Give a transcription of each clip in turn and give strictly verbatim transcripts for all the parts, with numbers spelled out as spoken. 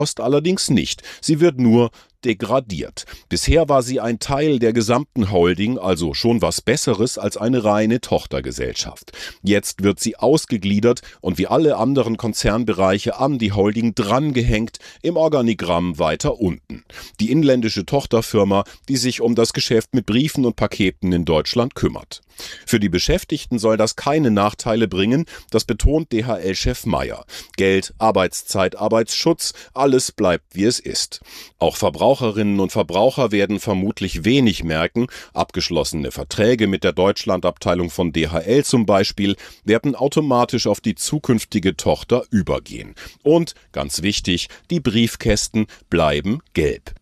Ost allerdings nicht. Sie wird nur degradiert. Bisher war sie ein Teil der gesamten Holding, also schon was Besseres als eine reine Tochtergesellschaft. Jetzt wird sie ausgegliedert und wie alle anderen Konzernbereiche an die Holding drangehängt, im Organigramm weiter unten. Die inländische Tochterfirma, die sich um das Geschäft mit Briefen und Paketen in Deutschland kümmert. Für die Beschäftigten soll das keine Nachteile bringen, das betont D H L-Chef Mayer. Geld, Arbeitszeit, Arbeitsschutz, alles bleibt wie es ist. Auch Verbraucherinnen und Verbraucher werden vermutlich wenig merken. Abgeschlossene Verträge mit der Deutschlandabteilung von D H L zum Beispiel werden automatisch auf die zukünftige Tochter übergehen. Und, ganz wichtig, die Briefkästen bleiben gelb.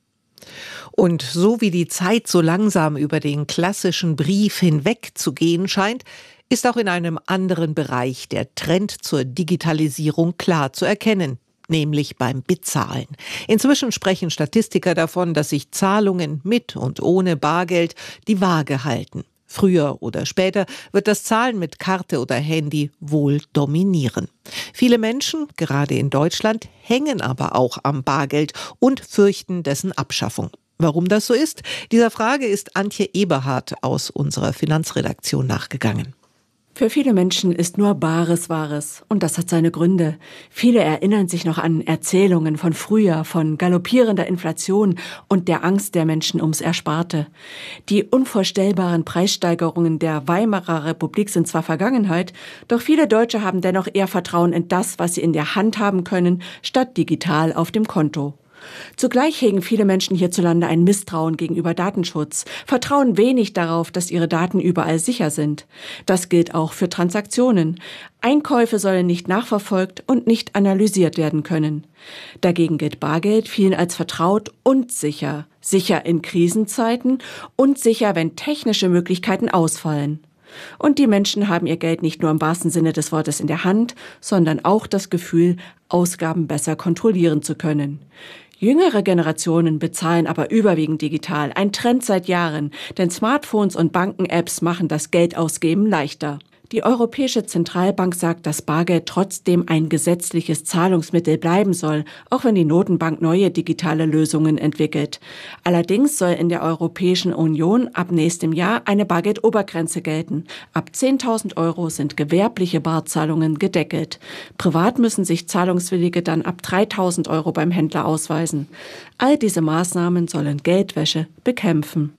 Und so wie die Zeit so langsam über den klassischen Brief hinwegzugehen scheint, ist auch in einem anderen Bereich der Trend zur Digitalisierung klar zu erkennen, nämlich beim Bezahlen. Inzwischen sprechen Statistiker davon, dass sich Zahlungen mit und ohne Bargeld die Waage halten. Früher oder später wird das Zahlen mit Karte oder Handy wohl dominieren. Viele Menschen, gerade in Deutschland, hängen aber auch am Bargeld und fürchten dessen Abschaffung. Warum das so ist, dieser Frage ist Antje Eberhardt aus unserer Finanzredaktion nachgegangen. Für viele Menschen ist nur Bares Wahres und das hat seine Gründe. Viele erinnern sich noch an Erzählungen von früher, von galoppierender Inflation und der Angst der Menschen ums Ersparte. Die unvorstellbaren Preissteigerungen der Weimarer Republik sind zwar Vergangenheit, doch viele Deutsche haben dennoch eher Vertrauen in das, was sie in der Hand haben können, statt digital auf dem Konto. Zugleich hegen viele Menschen hierzulande ein Misstrauen gegenüber Datenschutz, vertrauen wenig darauf, dass ihre Daten überall sicher sind. Das gilt auch für Transaktionen. Einkäufe sollen nicht nachverfolgt und nicht analysiert werden können. Dagegen gilt Bargeld vielen als vertraut und sicher. Sicher in Krisenzeiten und sicher, wenn technische Möglichkeiten ausfallen. Und die Menschen haben ihr Geld nicht nur im wahrsten Sinne des Wortes in der Hand, sondern auch das Gefühl, Ausgaben besser kontrollieren zu können. Jüngere Generationen bezahlen aber überwiegend digital, ein Trend seit Jahren, denn Smartphones und Banken-Apps machen das Geldausgeben leichter. Die Europäische Zentralbank sagt, dass Bargeld trotzdem ein gesetzliches Zahlungsmittel bleiben soll, auch wenn die Notenbank neue digitale Lösungen entwickelt. Allerdings soll in der Europäischen Union ab nächstem Jahr eine Bargeldobergrenze gelten. Ab zehntausend Euro sind gewerbliche Barzahlungen gedeckelt. Privat müssen sich Zahlungswillige dann ab dreitausend Euro beim Händler ausweisen. All diese Maßnahmen sollen Geldwäsche bekämpfen.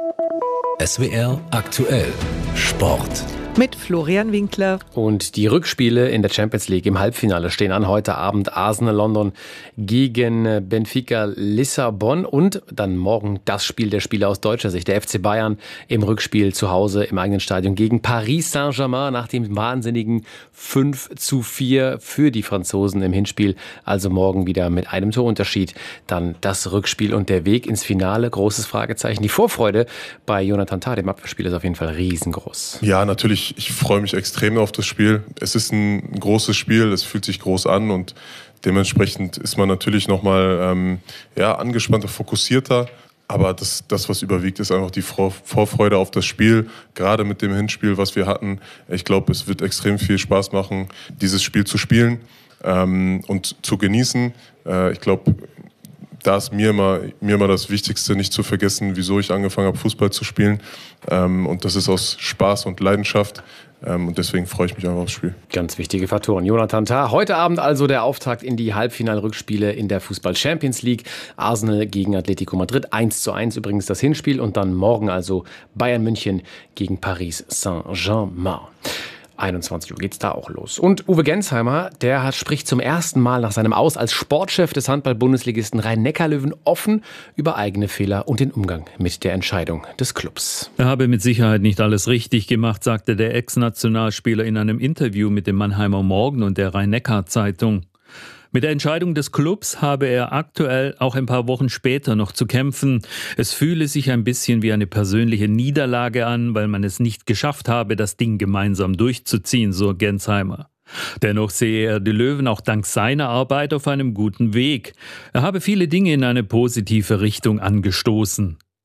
S W R aktuell Sport. Mit Florian Winkler. Und die Rückspiele in der Champions League im Halbfinale stehen an. Heute Abend Arsenal London gegen Benfica Lissabon und dann morgen das Spiel der Spiele aus deutscher Sicht. Der F C Bayern im Rückspiel zu Hause im eigenen Stadion gegen Paris Saint-Germain nach dem wahnsinnigen fünf zu vier für die Franzosen im Hinspiel. Also morgen wieder mit einem Torunterschied. Dann das Rückspiel und der Weg ins Finale. Großes Fragezeichen. Die Vorfreude bei Jonathan Tah, dem Abwehrspieler, ist auf jeden Fall riesengroß. Ja, natürlich. Ich freue mich extrem auf das Spiel. Es ist ein großes Spiel, es fühlt sich groß an und dementsprechend ist man natürlich nochmal ähm, ja, angespannter, fokussierter. Aber das, das, was überwiegt, ist einfach die Vorfreude auf das Spiel, gerade mit dem Hinspiel, was wir hatten. Ich glaube, es wird extrem viel Spaß machen, dieses Spiel zu spielen ähm, und zu genießen. Äh, ich glaube, da ist mir immer, mir immer das Wichtigste, nicht zu vergessen, wieso ich angefangen habe, Fußball zu spielen. Ähm, und das ist aus Spaß und Leidenschaft. Ähm, und deswegen freue ich mich einfach aufs Spiel. Ganz wichtige Faktoren. Jonathan Tah. Heute Abend also der Auftakt in die Halbfinalrückspiele in der Fußball-Champions League. Arsenal gegen Atletico Madrid. eins zu eins übrigens das Hinspiel. Und dann morgen also Bayern München gegen Paris Saint-Germain. einundzwanzig Uhr geht's da auch los. Und Uwe Gensheimer, der hat, spricht zum ersten Mal nach seinem Aus als Sportchef des Handball-Bundesligisten Rhein-Neckar-Löwen offen über eigene Fehler und den Umgang mit der Entscheidung des Clubs. Er habe mit Sicherheit nicht alles richtig gemacht, sagte der Ex-Nationalspieler in einem Interview mit dem Mannheimer Morgen und der Rhein-Neckar-Zeitung. Mit der Entscheidung des Clubs habe er aktuell auch ein paar Wochen später noch zu kämpfen. Es fühle sich ein bisschen wie eine persönliche Niederlage an, weil man es nicht geschafft habe, das Ding gemeinsam durchzuziehen, so Gensheimer. Dennoch sehe er die Löwen auch dank seiner Arbeit auf einem guten Weg. Er habe viele Dinge in eine positive Richtung angestoßen.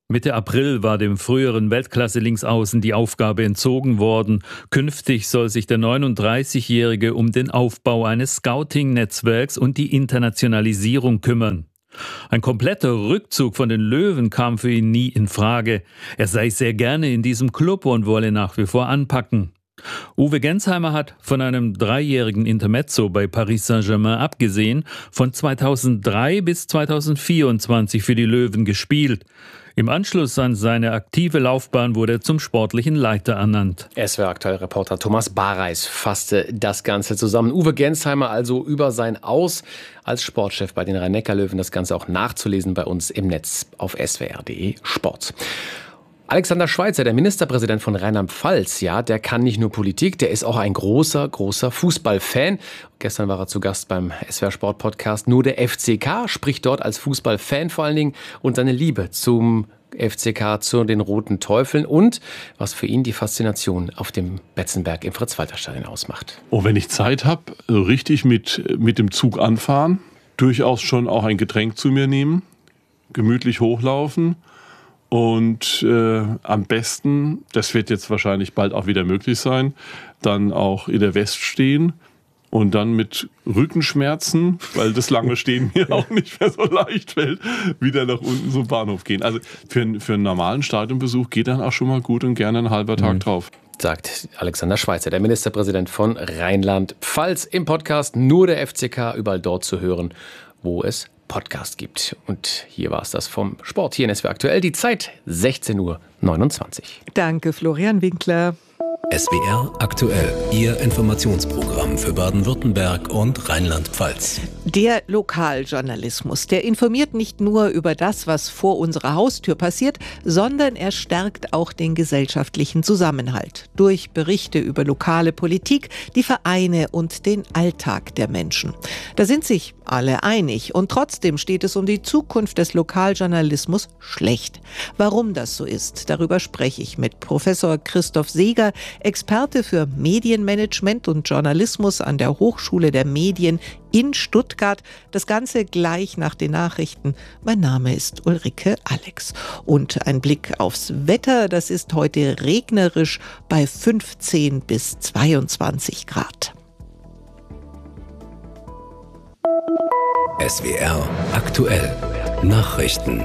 Mitte April war dem früheren Weltklasse-Linksaußen die Aufgabe entzogen worden. Künftig soll sich der neununddreißigjährige um den Aufbau eines Scouting-Netzwerks und die Internationalisierung kümmern. Ein kompletter Rückzug von den Löwen kam für ihn nie in Frage. Er sei sehr gerne in diesem Club und wolle nach wie vor anpacken. Uwe Gensheimer hat von einem dreijährigen Intermezzo bei Paris Saint-Germain abgesehen, von zweitausenddrei bis zweitausendvierundzwanzig für die Löwen gespielt. Im Anschluss an seine aktive Laufbahn wurde er zum sportlichen Leiter ernannt. S W R-Aktuell-Reporter Thomas Bareis fasste das Ganze zusammen. Uwe Gensheimer also über sein Aus als Sportchef bei den Rhein-Neckar-Löwen. Das Ganze auch nachzulesen bei uns im Netz auf s w r punkt d e Sport. Alexander Schweitzer, der Ministerpräsident von Rheinland-Pfalz, ja, der kann nicht nur Politik, der ist auch ein großer, großer Fußballfan. Gestern war er zu Gast beim S W R-Sport-Podcast. Nur der F C K spricht dort als Fußballfan vor allen Dingen und seine Liebe zum F C K, zu den Roten Teufeln und was für ihn die Faszination auf dem Betzenberg im Fritz-Walter-Stadion ausmacht. Oh, wenn ich Zeit habe, richtig mit, mit dem Zug anfahren, durchaus schon auch ein Getränk zu mir nehmen, gemütlich hochlaufen. Und äh, am besten, das wird jetzt wahrscheinlich bald auch wieder möglich sein, dann auch in der West stehen und dann mit Rückenschmerzen, weil das lange Stehen mir auch nicht mehr so leicht fällt, wieder nach unten zum Bahnhof gehen. Also für, für einen normalen Stadionbesuch geht dann auch schon mal gut und gerne ein halber Tag mhm. drauf. Sagt Alexander Schweitzer, der Ministerpräsident von Rheinland-Pfalz, im Podcast Nur der F C K, überall dort zu hören, wo es Podcast gibt. Und hier war es das vom Sport hier in S W R Aktuell. Die Zeit sechzehn Uhr neunundzwanzig. Danke, Florian Winkler. S W R Aktuell, Ihr Informationsprogramm für Baden-Württemberg und Rheinland-Pfalz. Der Lokaljournalismus, der informiert nicht nur über das, was vor unserer Haustür passiert, sondern er stärkt auch den gesellschaftlichen Zusammenhalt durch Berichte über lokale Politik, die Vereine und den Alltag der Menschen. Da sind sich alle einig und trotzdem steht es um die Zukunft des Lokaljournalismus schlecht. Warum das so ist, darüber spreche ich mit Professor Christoph Seeger, Experte für Medienmanagement und Journalismus an der Hochschule der Medien in Stuttgart. Das Ganze gleich nach den Nachrichten. Mein Name ist Ulrike Alex. Und ein Blick aufs Wetter, das ist heute regnerisch bei fünfzehn bis zweiundzwanzig Grad. S W R Aktuell Nachrichten.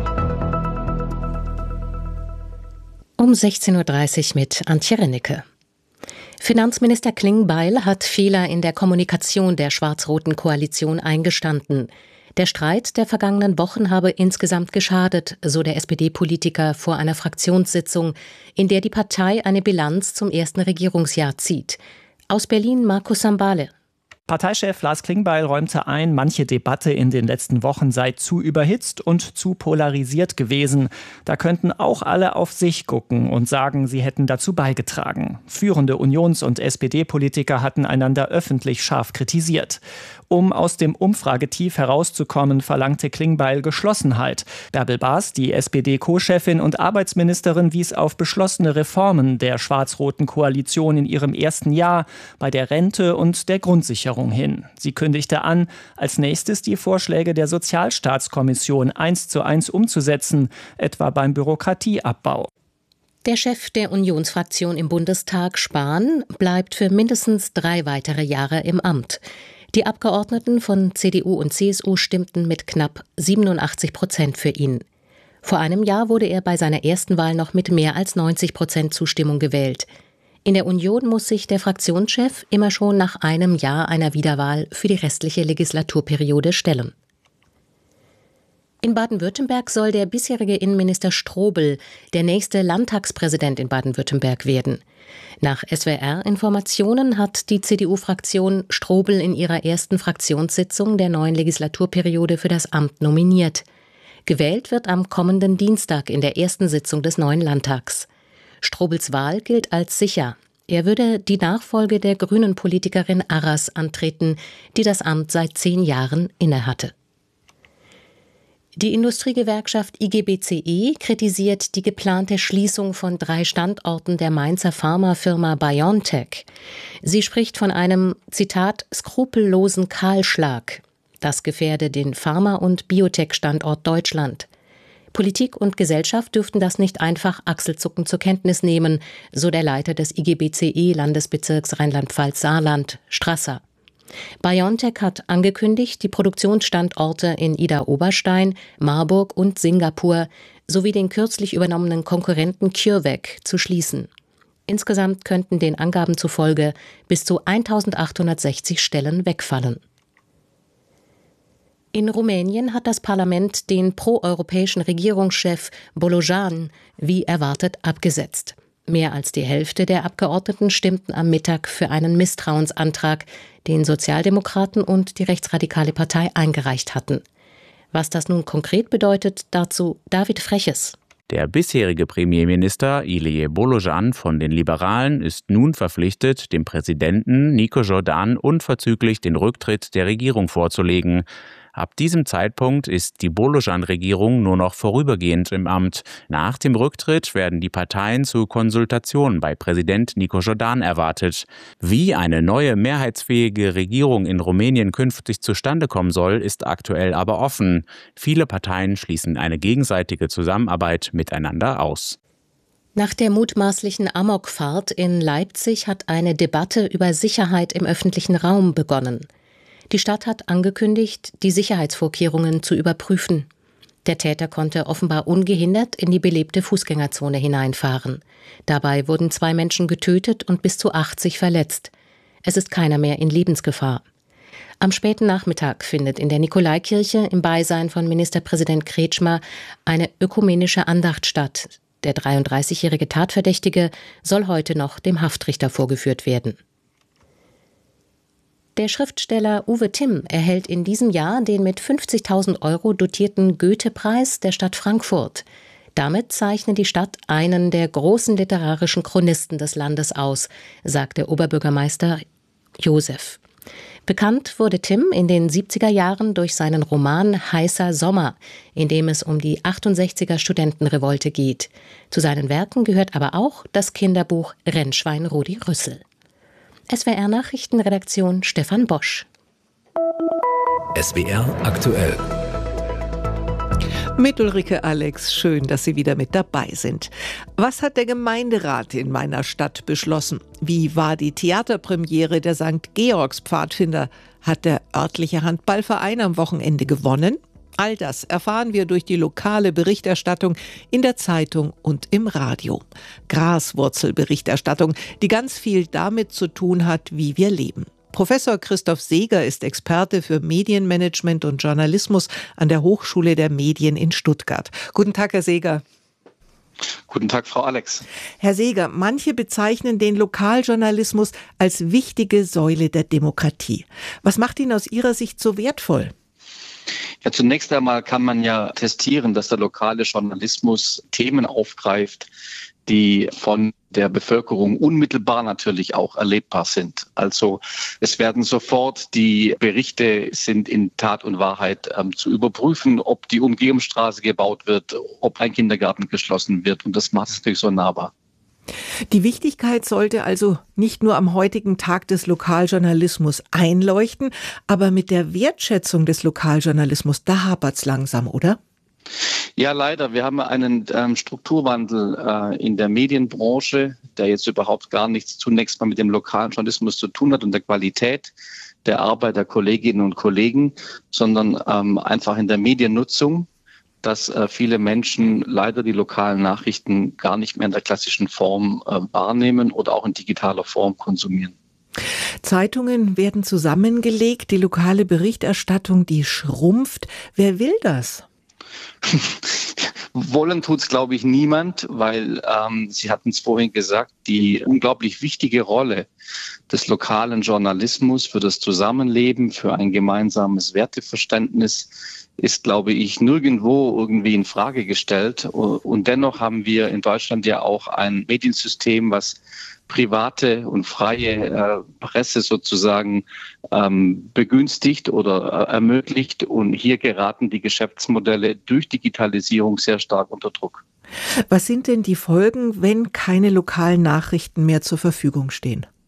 Um sechzehn Uhr dreißig mit Antje Rennecke. Finanzminister Klingbeil hat Fehler in der Kommunikation der schwarz-roten Koalition eingestanden. Der Streit der vergangenen Wochen habe insgesamt geschadet, so der S P D-Politiker vor einer Fraktionssitzung, in der die Partei eine Bilanz zum ersten Regierungsjahr zieht. Aus Berlin Markus Sambale. Parteichef Lars Klingbeil räumte ein, manche Debatte in den letzten Wochen sei zu überhitzt und zu polarisiert gewesen. Da könnten auch alle auf sich gucken und sagen, sie hätten dazu beigetragen. Führende Unions- und S P D-Politiker hatten einander öffentlich scharf kritisiert. Um aus dem Umfragetief herauszukommen, verlangte Klingbeil Geschlossenheit. Bärbel Baas, die S P D-Co-Chefin und Arbeitsministerin, wies auf beschlossene Reformen der schwarz-roten Koalition in ihrem ersten Jahr bei der Rente und der Grundsicherung hin. Sie kündigte an, als nächstes die Vorschläge der Sozialstaatskommission eins zu eins umzusetzen, etwa beim Bürokratieabbau. Der Chef der Unionsfraktion im Bundestag, Spahn, bleibt für mindestens drei weitere Jahre im Amt. Die Abgeordneten von C D U und C S U stimmten mit knapp siebenundachtzig Prozent für ihn. Vor einem Jahr wurde er bei seiner ersten Wahl noch mit mehr als neunzig Prozent Zustimmung gewählt. In der Union muss sich der Fraktionschef immer schon nach einem Jahr einer Wiederwahl für die restliche Legislaturperiode stellen. In Baden-Württemberg soll der bisherige Innenminister Strobel der nächste Landtagspräsident in Baden-Württemberg werden. Nach S W R-Informationen hat die C D U-Fraktion Strobel in ihrer ersten Fraktionssitzung der neuen Legislaturperiode für das Amt nominiert. Gewählt wird am kommenden Dienstag in der ersten Sitzung des neuen Landtags. Strobels Wahl gilt als sicher. Er würde die Nachfolge der grünen Politikerin Arras antreten, die das Amt seit zehn Jahren innehatte. Die Industriegewerkschaft I G B C E kritisiert die geplante Schließung von drei Standorten der Mainzer Pharmafirma BioNTech. Sie spricht von einem, Zitat, skrupellosen Kahlschlag. Das gefährde den Pharma- und Biotech-Standort Deutschland. Politik und Gesellschaft dürften das nicht einfach achselzuckend zur Kenntnis nehmen, so der Leiter des I G B C E-Landesbezirks Rheinland-Pfalz-Saarland, Strasser. BioNTech hat angekündigt, die Produktionsstandorte in Idar-Oberstein, Marburg und Singapur sowie den kürzlich übernommenen Konkurrenten CureVac zu schließen. Insgesamt könnten den Angaben zufolge bis zu eintausendachthundertsechzig Stellen wegfallen. In Rumänien hat das Parlament den proeuropäischen Regierungschef Bolojan wie erwartet abgesetzt. Mehr als die Hälfte der Abgeordneten stimmten am Mittag für einen Misstrauensantrag, den Sozialdemokraten und die rechtsradikale Partei eingereicht hatten. Was das nun konkret bedeutet, dazu David Freches. Der bisherige Premierminister Ilie Bolojan von den Liberalen ist nun verpflichtet, dem Präsidenten Nico Jordan unverzüglich den Rücktritt der Regierung vorzulegen. Ab diesem Zeitpunkt ist die Bolojan-Regierung nur noch vorübergehend im Amt. Nach dem Rücktritt werden die Parteien zu Konsultationen bei Präsident Nico Jordan erwartet. Wie eine neue mehrheitsfähige Regierung in Rumänien künftig zustande kommen soll, ist aktuell aber offen. Viele Parteien schließen eine gegenseitige Zusammenarbeit miteinander aus. Nach der mutmaßlichen Amokfahrt in Leipzig hat eine Debatte über Sicherheit im öffentlichen Raum begonnen. Die Stadt hat angekündigt, die Sicherheitsvorkehrungen zu überprüfen. Der Täter konnte offenbar ungehindert in die belebte Fußgängerzone hineinfahren. Dabei wurden zwei Menschen getötet und bis zu achtzig verletzt. Es ist keiner mehr in Lebensgefahr. Am späten Nachmittag findet in der Nikolaikirche im Beisein von Ministerpräsident Kretschmer eine ökumenische Andacht statt. Der dreiunddreißigjährige Tatverdächtige soll heute noch dem Haftrichter vorgeführt werden. Der Schriftsteller Uwe Timm erhält in diesem Jahr den mit fünfzigtausend Euro dotierten Goethe-Preis der Stadt Frankfurt. Damit zeichnet die Stadt einen der großen literarischen Chronisten des Landes aus, sagt der Oberbürgermeister Josef. Bekannt wurde Timm in den siebziger Jahren durch seinen Roman Heißer Sommer, in dem es um die achtundsechziger Studentenrevolte geht. Zu seinen Werken gehört aber auch das Kinderbuch Rennschwein Rudi Rüssel. S W R Nachrichtenredaktion Stefan Bosch. S W R aktuell. Mit Ulrike Alex, schön, dass Sie wieder mit dabei sind. Was hat der Gemeinderat in meiner Stadt beschlossen? Wie war die Theaterpremiere der Sankt Georgs Pfadfinder? Hat der örtliche Handballverein am Wochenende gewonnen? All das erfahren wir durch die lokale Berichterstattung in der Zeitung und im Radio. Graswurzelberichterstattung, die ganz viel damit zu tun hat, wie wir leben. Professor Christoph Seeger ist Experte für Medienmanagement und Journalismus an der Hochschule der Medien in Stuttgart. Guten Tag, Herr Seeger. Guten Tag, Frau Alex. Herr Seeger, manche bezeichnen den Lokaljournalismus als wichtige Säule der Demokratie. Was macht ihn aus Ihrer Sicht so wertvoll? Ja, zunächst einmal kann man ja testieren, dass der lokale Journalismus Themen aufgreift, die von der Bevölkerung unmittelbar natürlich auch erlebbar sind. Also es werden sofort die Berichte sind in Tat und Wahrheit ähm, zu überprüfen, ob die Umgehungsstraße gebaut wird, ob ein Kindergarten geschlossen wird. Und das macht es natürlich so nahbar. Die Wichtigkeit sollte also nicht nur am heutigen Tag des Lokaljournalismus einleuchten, aber mit der Wertschätzung des Lokaljournalismus, da hapert's langsam, oder? Ja, leider. Wir haben einen ähm, Strukturwandel äh, in der Medienbranche, der jetzt überhaupt gar nichts zunächst mal mit dem lokalen Journalismus zu tun hat und der Qualität der Arbeit der Kolleginnen und Kollegen, sondern ähm, einfach in der Mediennutzung, dass äh, viele Menschen leider die lokalen Nachrichten gar nicht mehr in der klassischen Form äh, wahrnehmen oder auch in digitaler Form konsumieren. Zeitungen werden zusammengelegt, die lokale Berichterstattung, die schrumpft. Wer will das? Wollen tut's, glaube ich, niemand, weil ähm, Sie hatten es vorhin gesagt, die unglaublich wichtige Rolle des lokalen Journalismus für das Zusammenleben, für ein gemeinsames Werteverständnis ist, glaube ich, nirgendwo irgendwie in Frage gestellt. Und dennoch haben wir in Deutschland ja auch ein Mediensystem, was private und freie äh, Presse sozusagen ähm, begünstigt oder äh, ermöglicht. Und hier geraten die Geschäftsmodelle durch Digitalisierung sehr stark unter Druck. Was sind denn die Folgen, wenn keine lokalen Nachrichten mehr zur Verfügung stehen?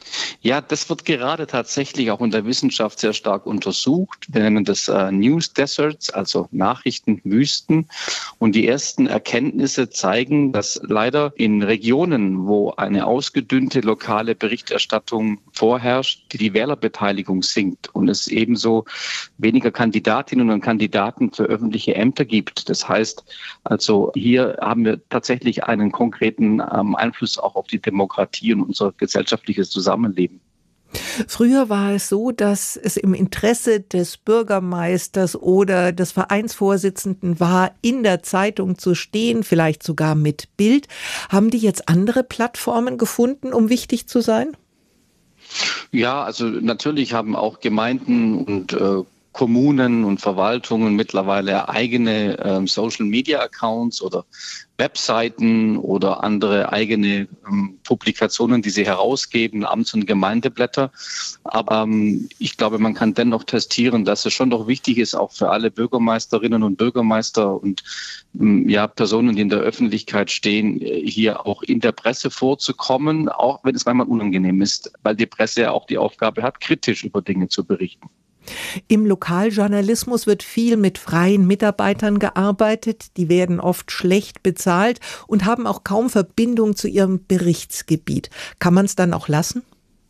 Ja, das wird gerade tatsächlich auch in der Wissenschaft sehr stark untersucht. Wir nennen das äh, News Deserts, also Nachrichtenwüsten. Und die ersten Erkenntnisse zeigen, dass leider in Regionen, wo eine ausgedünnte lokale Berichterstattung vorherrscht, die, die Wählerbeteiligung sinkt und es ebenso weniger Kandidatinnen und Kandidaten für öffentliche Ämter gibt. Das heißt also, hier haben wir tatsächlich einen konkreten ähm, Einfluss auch auf die Demokratie und unser gesellschaftliches Zusammenleben. Früher war es so, dass es im Interesse des Bürgermeisters oder des Vereinsvorsitzenden war, in der Zeitung zu stehen, vielleicht sogar mit Bild. Haben die jetzt andere Plattformen gefunden, um wichtig zu sein? Ja, also natürlich haben auch Gemeinden und äh, Kommunen und Verwaltungen mittlerweile eigene ähm, Social-Media-Accounts oder Webseiten oder andere eigene ähm, Publikationen, die sie herausgeben, Amts- und Gemeindeblätter. Aber ähm, ich glaube, man kann dennoch testieren, dass es schon doch wichtig ist, auch für alle Bürgermeisterinnen und Bürgermeister und ähm, ja, Personen, die in der Öffentlichkeit stehen, hier auch in der Presse vorzukommen, auch wenn es manchmal unangenehm ist, weil die Presse ja auch die Aufgabe hat, kritisch über Dinge zu berichten. Im Lokaljournalismus wird viel mit freien Mitarbeitern gearbeitet. Die werden oft schlecht bezahlt und haben auch kaum Verbindung zu ihrem Berichtsgebiet. Kann man es dann auch lassen?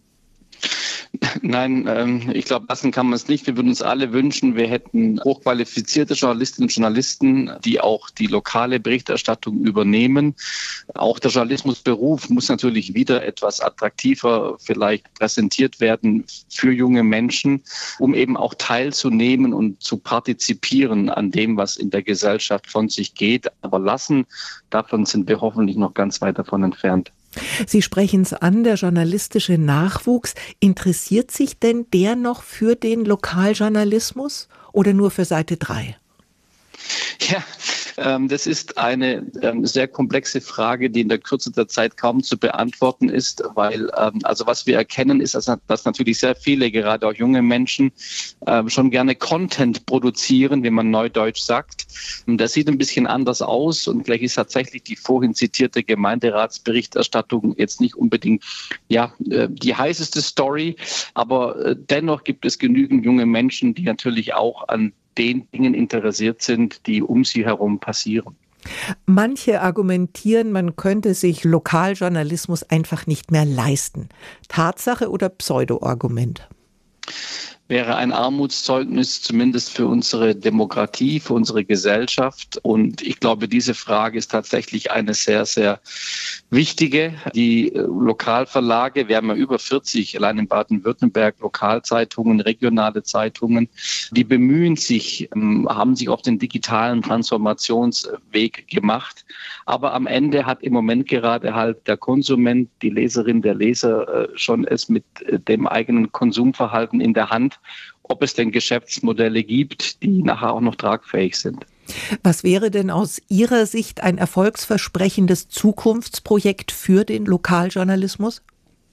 Nein, ähm, ich glaube, lassen kann man es nicht. Wir würden uns alle wünschen, wir hätten hochqualifizierte Journalistinnen und Journalisten, die auch die lokale Berichterstattung übernehmen. Auch der Journalismusberuf muss natürlich wieder etwas attraktiver vielleicht präsentiert werden für junge Menschen, um eben auch teilzunehmen und zu partizipieren an dem, was in der Gesellschaft von sich geht. Aber lassen, davon sind wir hoffentlich noch ganz weit davon entfernt. Sie sprechen es an, der journalistische Nachwuchs. Interessiert sich denn der noch für den Lokaljournalismus oder nur für Seite drei? Ja, ähm, das ist eine ähm, sehr komplexe Frage, die in der Kürze der Zeit kaum zu beantworten ist, weil ähm, also was wir erkennen ist, dass, dass natürlich sehr viele, gerade auch junge Menschen, ähm, schon gerne Content produzieren, wie man neudeutsch sagt. Und das sieht ein bisschen anders aus und vielleicht ist tatsächlich die vorhin zitierte Gemeinderatsberichterstattung jetzt nicht unbedingt ja äh, die heißeste Story, aber äh, dennoch gibt es genügend junge Menschen, die natürlich auch an den Dingen interessiert sind, die um sie herum passieren. Manche argumentieren, man könnte sich Lokaljournalismus einfach nicht mehr leisten. Tatsache oder Pseudo-Argument? Wäre ein Armutszeugnis, zumindest für unsere Demokratie, für unsere Gesellschaft. Und ich glaube, diese Frage ist tatsächlich eine sehr, sehr wichtige. Die Lokalverlage, wir haben ja über vierzig, allein in Baden-Württemberg, Lokalzeitungen, regionale Zeitungen, die bemühen sich, haben sich auf den digitalen Transformationsweg gemacht. Aber am Ende hat im Moment gerade halt der Konsument, die Leserin, der Leser schon es mit dem eigenen Konsumverhalten in der Hand, ob es denn Geschäftsmodelle gibt, die nachher auch noch tragfähig sind. Was wäre denn aus Ihrer Sicht ein erfolgsversprechendes Zukunftsprojekt für den Lokaljournalismus?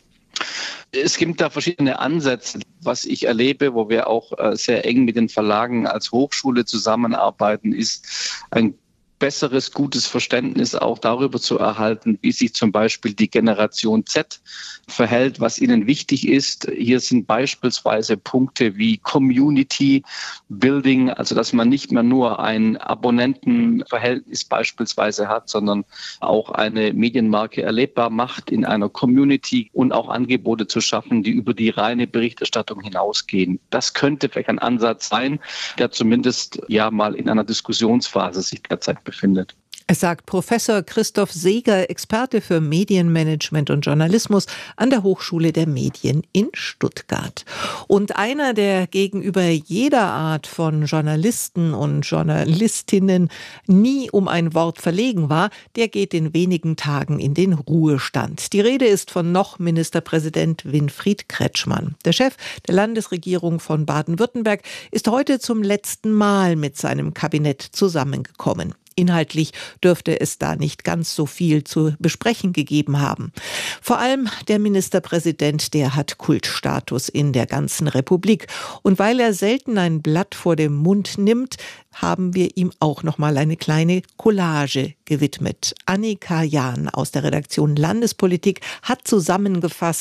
Es gibt da verschiedene Ansätze, was ich erlebe, wo wir auch sehr eng mit den Verlagen als Hochschule zusammenarbeiten, ist ein besseres, gutes Verständnis auch darüber zu erhalten, wie sich zum Beispiel die Generation Z verhält, was ihnen wichtig ist. Hier sind beispielsweise Punkte wie Community Building, also dass man nicht mehr nur ein Abonnentenverhältnis beispielsweise hat, sondern auch eine Medienmarke erlebbar macht in einer Community und auch Angebote zu schaffen, die über die reine Berichterstattung hinausgehen. Das könnte vielleicht ein Ansatz sein, der zumindest ja mal in einer Diskussionsphase sich derzeit befindet. Es sagt Professor Christoph Seeger, Experte für Medienmanagement und Journalismus an der Hochschule der Medien in Stuttgart. Und einer, der gegenüber jeder Art von Journalisten und Journalistinnen nie um ein Wort verlegen war, der geht in wenigen Tagen in den Ruhestand. Die Rede ist von noch Ministerpräsident Winfried Kretschmann. Der Chef der Landesregierung von Baden-Württemberg ist heute zum letzten Mal mit seinem Kabinett zusammengekommen. Inhaltlich dürfte es da nicht ganz so viel zu besprechen gegeben haben. Vor allem der Ministerpräsident, der hat Kultstatus in der ganzen Republik. Und weil er selten ein Blatt vor dem Mund nimmt, haben wir ihm auch noch mal eine kleine Collage gewidmet. Annika Jahn aus der Redaktion Landespolitik hat zusammengefasst,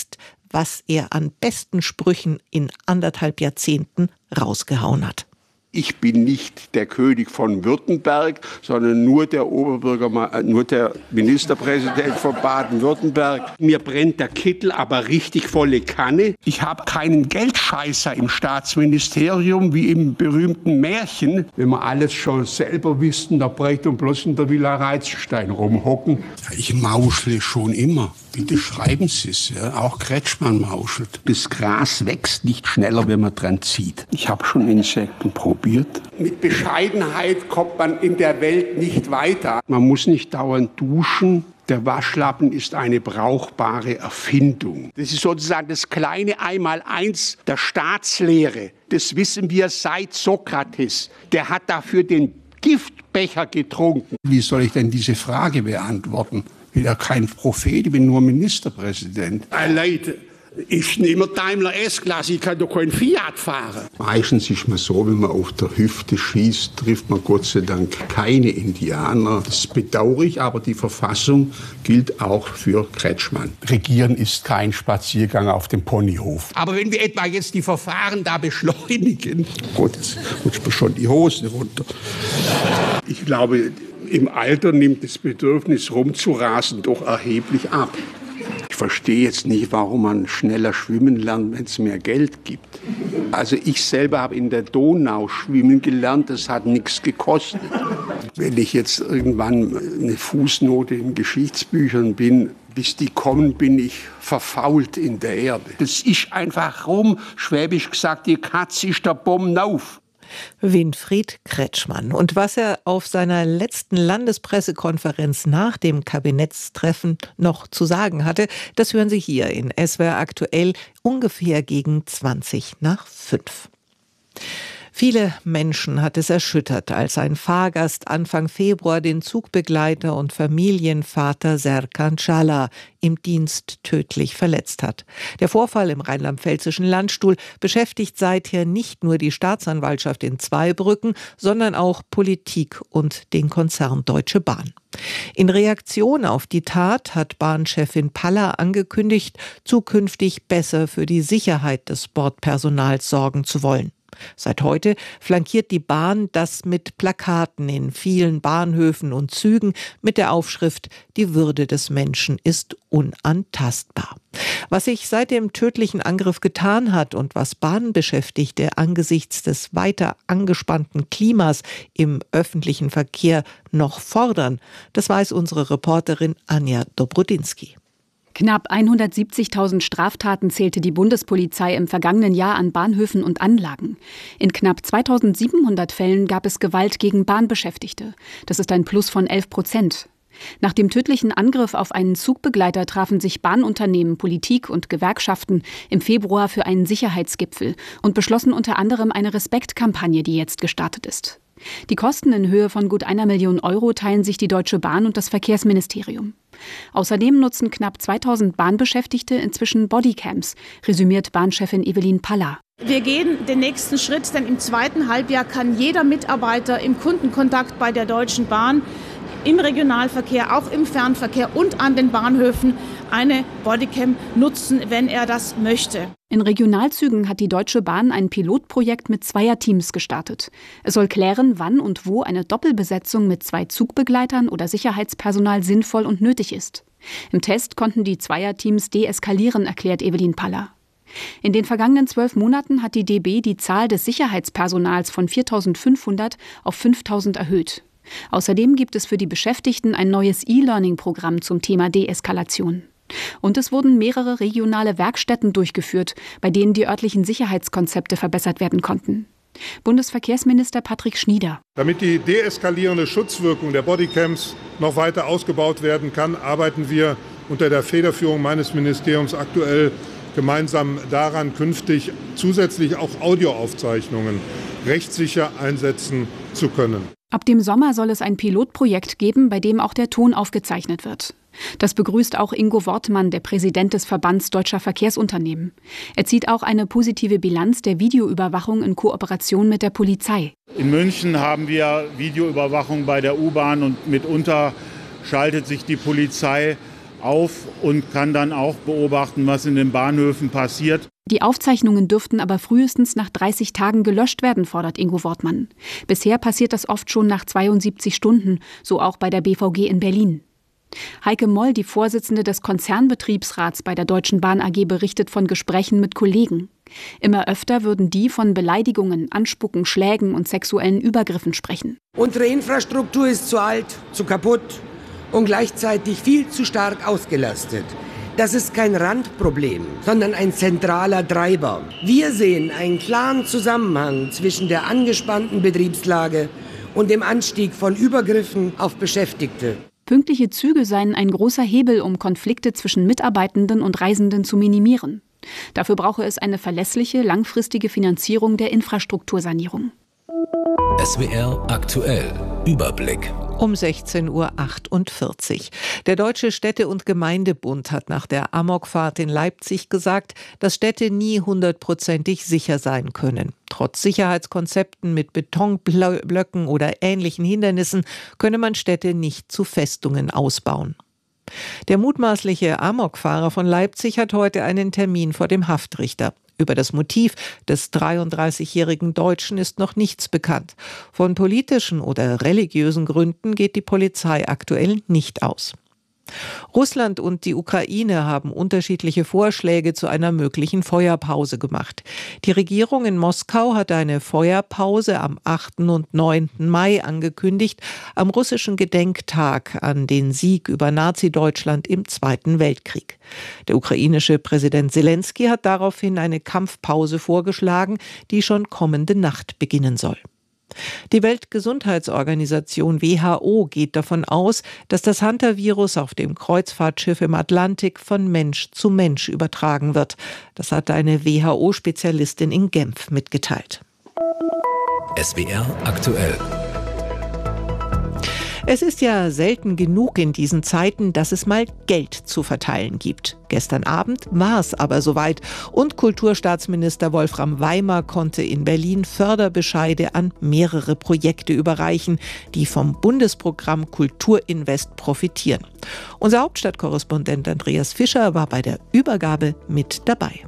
was er an besten Sprüchen in anderthalb Jahrzehnten rausgehauen hat. Ich bin nicht der König von Württemberg, sondern nur der Oberbürgermeister, nur der Ministerpräsident von Baden-Württemberg. Mir brennt der Kittel aber richtig volle Kanne. Ich habe keinen Geldscheißer im Staatsministerium wie im berühmten Märchen. Wenn wir alles schon selber wüssten, da bräuchte man bloß in der Villa Reitzenstein rumhocken. Ich mauschle schon immer. Bitte schreiben Sie es. Ja? Auch Kretschmann mauschelt. Das Gras wächst nicht schneller, wenn man dran zieht. Ich habe schon Insekten probiert. Mit Bescheidenheit kommt man in der Welt nicht weiter. Man muss nicht dauernd duschen. Der Waschlappen ist eine brauchbare Erfindung. Das ist sozusagen das kleine Einmaleins der Staatslehre. Das wissen wir seit Sokrates. Der hat dafür den Giftbecher getrunken. Wie soll ich denn diese Frage beantworten? Ich bin ja kein Prophet, ich bin nur Ministerpräsident. Hey Leute, ich nehme Daimler S-Klasse, ich kann doch kein Fiat fahren. Meistens ist man so, wenn man auf der Hüfte schießt, trifft man Gott sei Dank keine Indianer. Das ist bedauerlich, aber die Verfassung gilt auch für Kretschmann. Regieren ist kein Spaziergang auf dem Ponyhof. Aber wenn wir etwa jetzt die Verfahren da beschleunigen, Gott, jetzt rutscht mir schon die Hose runter. Ich glaube, im Alter nimmt das Bedürfnis rumzurasen doch erheblich ab. Ich verstehe jetzt nicht, warum man schneller schwimmen lernt, wenn es mehr Geld gibt. Also ich selber habe in der Donau schwimmen gelernt, das hat nichts gekostet. Wenn ich jetzt irgendwann eine Fußnote in Geschichtsbüchern bin, bis die kommen, bin ich verfault in der Erde. Das ist einfach rum, schwäbisch gesagt, die Katze ist der Bomben auf. Winfried Kretschmann. Und was er auf seiner letzten Landespressekonferenz nach dem Kabinettstreffen noch zu sagen hatte, das hören Sie hier in S W R aktuell ungefähr gegen zwanzig nach fünf. Viele Menschen hat es erschüttert, als ein Fahrgast Anfang Februar den Zugbegleiter und Familienvater Serkan Çağlar im Dienst tödlich verletzt hat. Der Vorfall im rheinland-pfälzischen Landstuhl beschäftigt seither nicht nur die Staatsanwaltschaft in Zweibrücken, sondern auch Politik und den Konzern Deutsche Bahn. In Reaktion auf die Tat hat Bahnchefin Paller angekündigt, zukünftig besser für die Sicherheit des Bordpersonals sorgen zu wollen. Seit heute flankiert die Bahn das mit Plakaten in vielen Bahnhöfen und Zügen mit der Aufschrift „Die Würde des Menschen ist unantastbar“. Was sich seit dem tödlichen Angriff getan hat und was Bahnbeschäftigte angesichts des weiter angespannten Klimas im öffentlichen Verkehr noch fordern, das weiß unsere Reporterin Anja Dobrodinsky. Knapp hundertsiebzigtausend Straftaten zählte die Bundespolizei im vergangenen Jahr an Bahnhöfen und Anlagen. In knapp zweitausendsiebenhundert Fällen gab es Gewalt gegen Bahnbeschäftigte. Das ist ein Plus von elf Prozent. Nach dem tödlichen Angriff auf einen Zugbegleiter trafen sich Bahnunternehmen, Politik und Gewerkschaften im Februar für einen Sicherheitsgipfel und beschlossen unter anderem eine Respektkampagne, die jetzt gestartet ist. Die Kosten in Höhe von gut einer Million Euro teilen sich die Deutsche Bahn und das Verkehrsministerium. Außerdem nutzen knapp zweitausend Bahnbeschäftigte inzwischen Bodycams, resümiert Bahnchefin Evelyn Paller. Wir gehen den nächsten Schritt, denn im zweiten Halbjahr kann jeder Mitarbeiter im Kundenkontakt bei der Deutschen Bahn im Regionalverkehr, auch im Fernverkehr und an den Bahnhöfen eine Bodycam nutzen, wenn er das möchte. In Regionalzügen hat die Deutsche Bahn ein Pilotprojekt mit Zweierteams gestartet. Es soll klären, wann und wo eine Doppelbesetzung mit zwei Zugbegleitern oder Sicherheitspersonal sinnvoll und nötig ist. Im Test konnten die Zweierteams deeskalieren, erklärt Evelyn Paller. In den vergangenen zwölf Monaten hat die D B die Zahl des Sicherheitspersonals von viertausendfünfhundert auf fünftausend erhöht. Außerdem gibt es für die Beschäftigten ein neues E-Learning-Programm zum Thema Deeskalation. Und es wurden mehrere regionale Werkstätten durchgeführt, bei denen die örtlichen Sicherheitskonzepte verbessert werden konnten. Bundesverkehrsminister Patrick Schnieder. Damit die deeskalierende Schutzwirkung der Bodycams noch weiter ausgebaut werden kann, arbeiten wir unter der Federführung meines Ministeriums aktuell gemeinsam daran, künftig zusätzlich auch Audioaufzeichnungen rechtssicher einsetzen zu können. Ab dem Sommer soll es ein Pilotprojekt geben, bei dem auch der Ton aufgezeichnet wird. Das begrüßt auch Ingo Wortmann, der Präsident des Verbands Deutscher Verkehrsunternehmen. Er zieht auch eine positive Bilanz der Videoüberwachung in Kooperation mit der Polizei. In München haben wir Videoüberwachung bei der U-Bahn und mitunter schaltet sich die Polizei auf und kann dann auch beobachten, was in den Bahnhöfen passiert. Die Aufzeichnungen dürften aber frühestens nach dreißig Tagen gelöscht werden, fordert Ingo Wortmann. Bisher passiert das oft schon nach zweiundsiebzig Stunden, so auch bei der B V G in Berlin. Heike Moll, die Vorsitzende des Konzernbetriebsrats bei der Deutschen Bahn A G, berichtet von Gesprächen mit Kollegen. Immer öfter würden die von Beleidigungen, Anspucken, Schlägen und sexuellen Übergriffen sprechen. Unsere Infrastruktur ist zu alt, zu kaputt und gleichzeitig viel zu stark ausgelastet. Das ist kein Randproblem, sondern ein zentraler Treiber. Wir sehen einen klaren Zusammenhang zwischen der angespannten Betriebslage und dem Anstieg von Übergriffen auf Beschäftigte. Pünktliche Züge seien ein großer Hebel, um Konflikte zwischen Mitarbeitenden und Reisenden zu minimieren. Dafür brauche es eine verlässliche, langfristige Finanzierung der Infrastruktursanierung. S W R aktuell. Überblick. Um sechzehn Uhr achtundvierzig. Der Deutsche Städte- und Gemeindebund hat nach der Amokfahrt in Leipzig gesagt, dass Städte nie hundertprozentig sicher sein können. Trotz Sicherheitskonzepten mit Betonblöcken oder ähnlichen Hindernissen könne man Städte nicht zu Festungen ausbauen. Der mutmaßliche Amokfahrer von Leipzig hat heute einen Termin vor dem Haftrichter. Über das Motiv des dreiunddreißigjährigen Deutschen ist noch nichts bekannt. Von politischen oder religiösen Gründen geht die Polizei aktuell nicht aus. Russland und die Ukraine haben unterschiedliche Vorschläge zu einer möglichen Feuerpause gemacht. Die Regierung in Moskau hat eine Feuerpause am achten und neunten Mai angekündigt, am russischen Gedenktag an den Sieg über Nazi-Deutschland im Zweiten Weltkrieg. Der ukrainische Präsident Selensky hat daraufhin eine Kampfpause vorgeschlagen, die schon kommende Nacht beginnen soll. Die Weltgesundheitsorganisation W H O geht davon aus, dass das Hantavirus auf dem Kreuzfahrtschiff im Atlantik von Mensch zu Mensch übertragen wird. Das hat eine W H O-Spezialistin in Genf mitgeteilt. S W R aktuell. Es ist ja selten genug in diesen Zeiten, dass es mal Geld zu verteilen gibt. Gestern Abend war es aber soweit und Kulturstaatsminister Wolfram Weimer konnte in Berlin Förderbescheide an mehrere Projekte überreichen, die vom Bundesprogramm Kulturinvest profitieren. Unser Hauptstadtkorrespondent Andreas Fischer war bei der Übergabe mit dabei.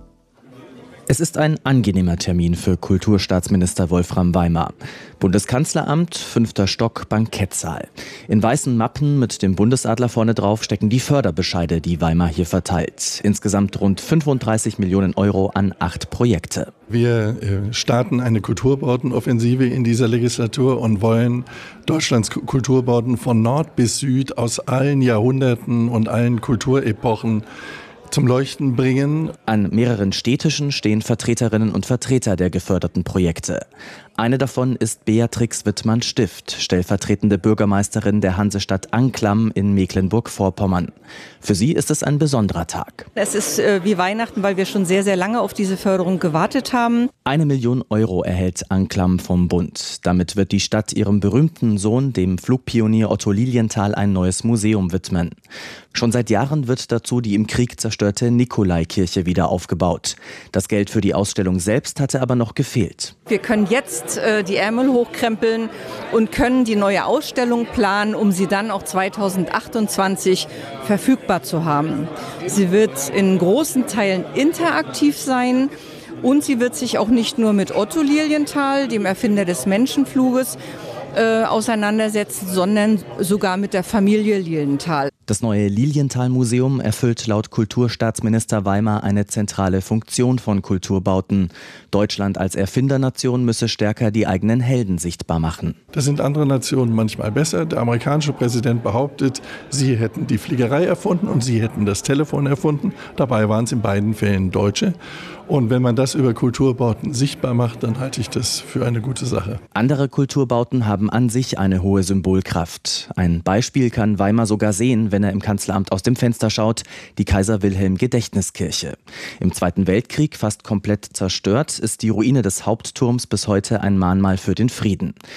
Es ist ein angenehmer Termin für Kulturstaatsminister Wolfram Weimer. Bundeskanzleramt, fünfter Stock, Bankettsaal. In weißen Mappen mit dem Bundesadler vorne drauf stecken die Förderbescheide, die Weimer hier verteilt. Insgesamt rund fünfunddreißig Millionen Euro an acht Projekte. Wir starten eine Kulturbordenoffensive in dieser Legislatur und wollen Deutschlands Kulturborden von Nord bis Süd aus allen Jahrhunderten und allen Kulturepochen zum Leuchten bringen. An mehreren Städtischen stehen Vertreterinnen und Vertreter der geförderten Projekte. Eine davon ist Beatrix Wittmann-Stift, stellvertretende Bürgermeisterin der Hansestadt Anklam in Mecklenburg-Vorpommern. Für sie ist es ein besonderer Tag. Es ist äh, wie Weihnachten, weil wir schon sehr, sehr lange auf diese Förderung gewartet haben. Eine Million Euro erhält Anklam vom Bund. Damit wird die Stadt ihrem berühmten Sohn, dem Flugpionier Otto Lilienthal, ein neues Museum widmen. Schon seit Jahren wird dazu die im Krieg zerstörte Nikolaikirche wieder aufgebaut. Das Geld für die Ausstellung selbst hatte aber noch gefehlt. Wir können jetzt äh, die Ärmel hochkrempeln und können die neue Ausstellung planen, um sie dann auch zweitausendachtundzwanzig verfügbar zu haben. Sie wird in großen Teilen interaktiv sein. Und sie wird sich auch nicht nur mit Otto Lilienthal, dem Erfinder des Menschenfluges, äh, auseinandersetzen, sondern sogar mit der Familie Lilienthal. Das neue Lilienthal-Museum erfüllt laut Kulturstaatsminister Weimer eine zentrale Funktion von Kulturbauten. Deutschland als Erfindernation müsse stärker die eigenen Helden sichtbar machen. Das sind andere Nationen manchmal besser. Der amerikanische Präsident behauptet, sie hätten die Fliegerei erfunden und sie hätten das Telefon erfunden. Dabei waren es in beiden Fällen Deutsche. Und wenn man das über Kulturbauten sichtbar macht, dann halte ich das für eine gute Sache. Andere Kulturbauten haben an sich eine hohe Symbolkraft. Ein Beispiel kann Weimer sogar sehen, wenn er im Kanzleramt aus dem Fenster schaut, die Kaiser-Wilhelm-Gedächtniskirche. Im Zweiten Weltkrieg fast komplett zerstört, ist die Ruine des Hauptturms bis heute ein Mahnmal für den Frieden.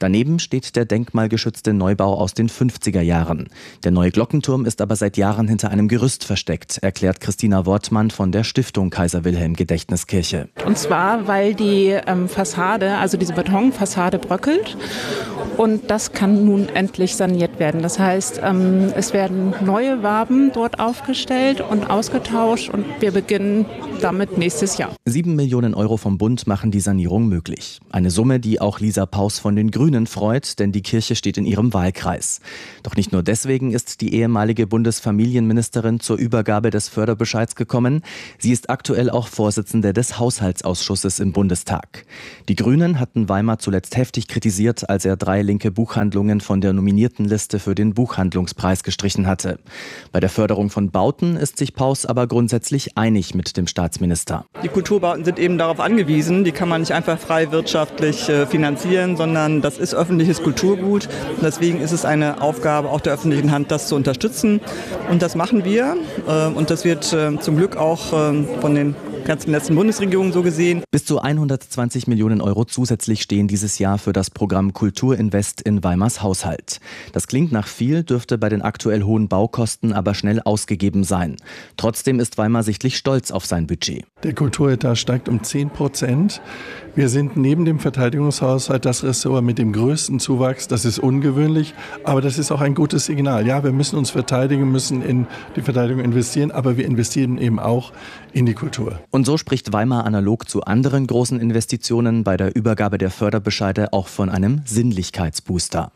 Daneben steht der denkmalgeschützte Neubau aus den fünfziger Jahren. Der neue Glockenturm ist aber seit Jahren hinter einem Gerüst versteckt, erklärt Christina Wortmann von der Stiftung Kaiser Wilhelm Gedächtniskirche. Und zwar, weil die ähm, Fassade, also diese Betonfassade bröckelt. Und das kann nun endlich saniert werden. Das heißt, ähm, es werden neue Waben dort aufgestellt und ausgetauscht und wir beginnen damit nächstes Jahr. Sieben Millionen Euro vom Bund machen die Sanierung möglich. Eine Summe, die auch Lisa Paus von den Grünen freut, denn die Kirche steht in ihrem Wahlkreis. Doch nicht nur deswegen ist die ehemalige Bundesfamilienministerin zur Übergabe des Förderbescheids gekommen. Sie ist aktuell auch Vorsitzende des Haushaltsausschusses im Bundestag. Die Grünen hatten Weimar zuletzt heftig kritisiert, als er drei linke Buchhandlungen von der Nominiertenliste für den Buchhandlungspreis gestrichen hatte. Bei der Förderung von Bauten ist sich Paus aber grundsätzlich einig mit dem Staatsminister. Die Kulturbauten sind eben darauf angewiesen, die kann man nicht einfach frei wirtschaftlich äh, finanzieren, sondern das ist öffentliches Kulturgut. Und deswegen ist es eine Aufgabe auch der öffentlichen Hand, das zu unterstützen. Und das machen wir. Äh, und das wird äh, zum Glück auch äh, von den ganzen letzten Bundesregierungen so gesehen. Bis zu hundertzwanzig Millionen Euro zusätzlich stehen dieses Jahr für das Programm Kulturinvest in Weimars Haushalt. Das klingt nach viel, dürfte bei den aktuell hohen Baukosten aber schnell ausgegeben sein. Trotzdem ist Weimar sichtlich stolz auf sein Budget. Der Kulturetat steigt um zehn Prozent. Wir sind neben dem Verteidigungshaushalt das Ressort mit dem größten Zuwachs. Das ist ungewöhnlich, aber das ist auch ein gutes Signal. Ja, wir müssen uns verteidigen, müssen in die Verteidigung investieren, aber wir investieren eben auch in die Kultur. Und so spricht Weimar analog zu anderen großen Investitionen bei der Übergabe der Förderbescheide auch von einem Sinnlichkeitsbooster.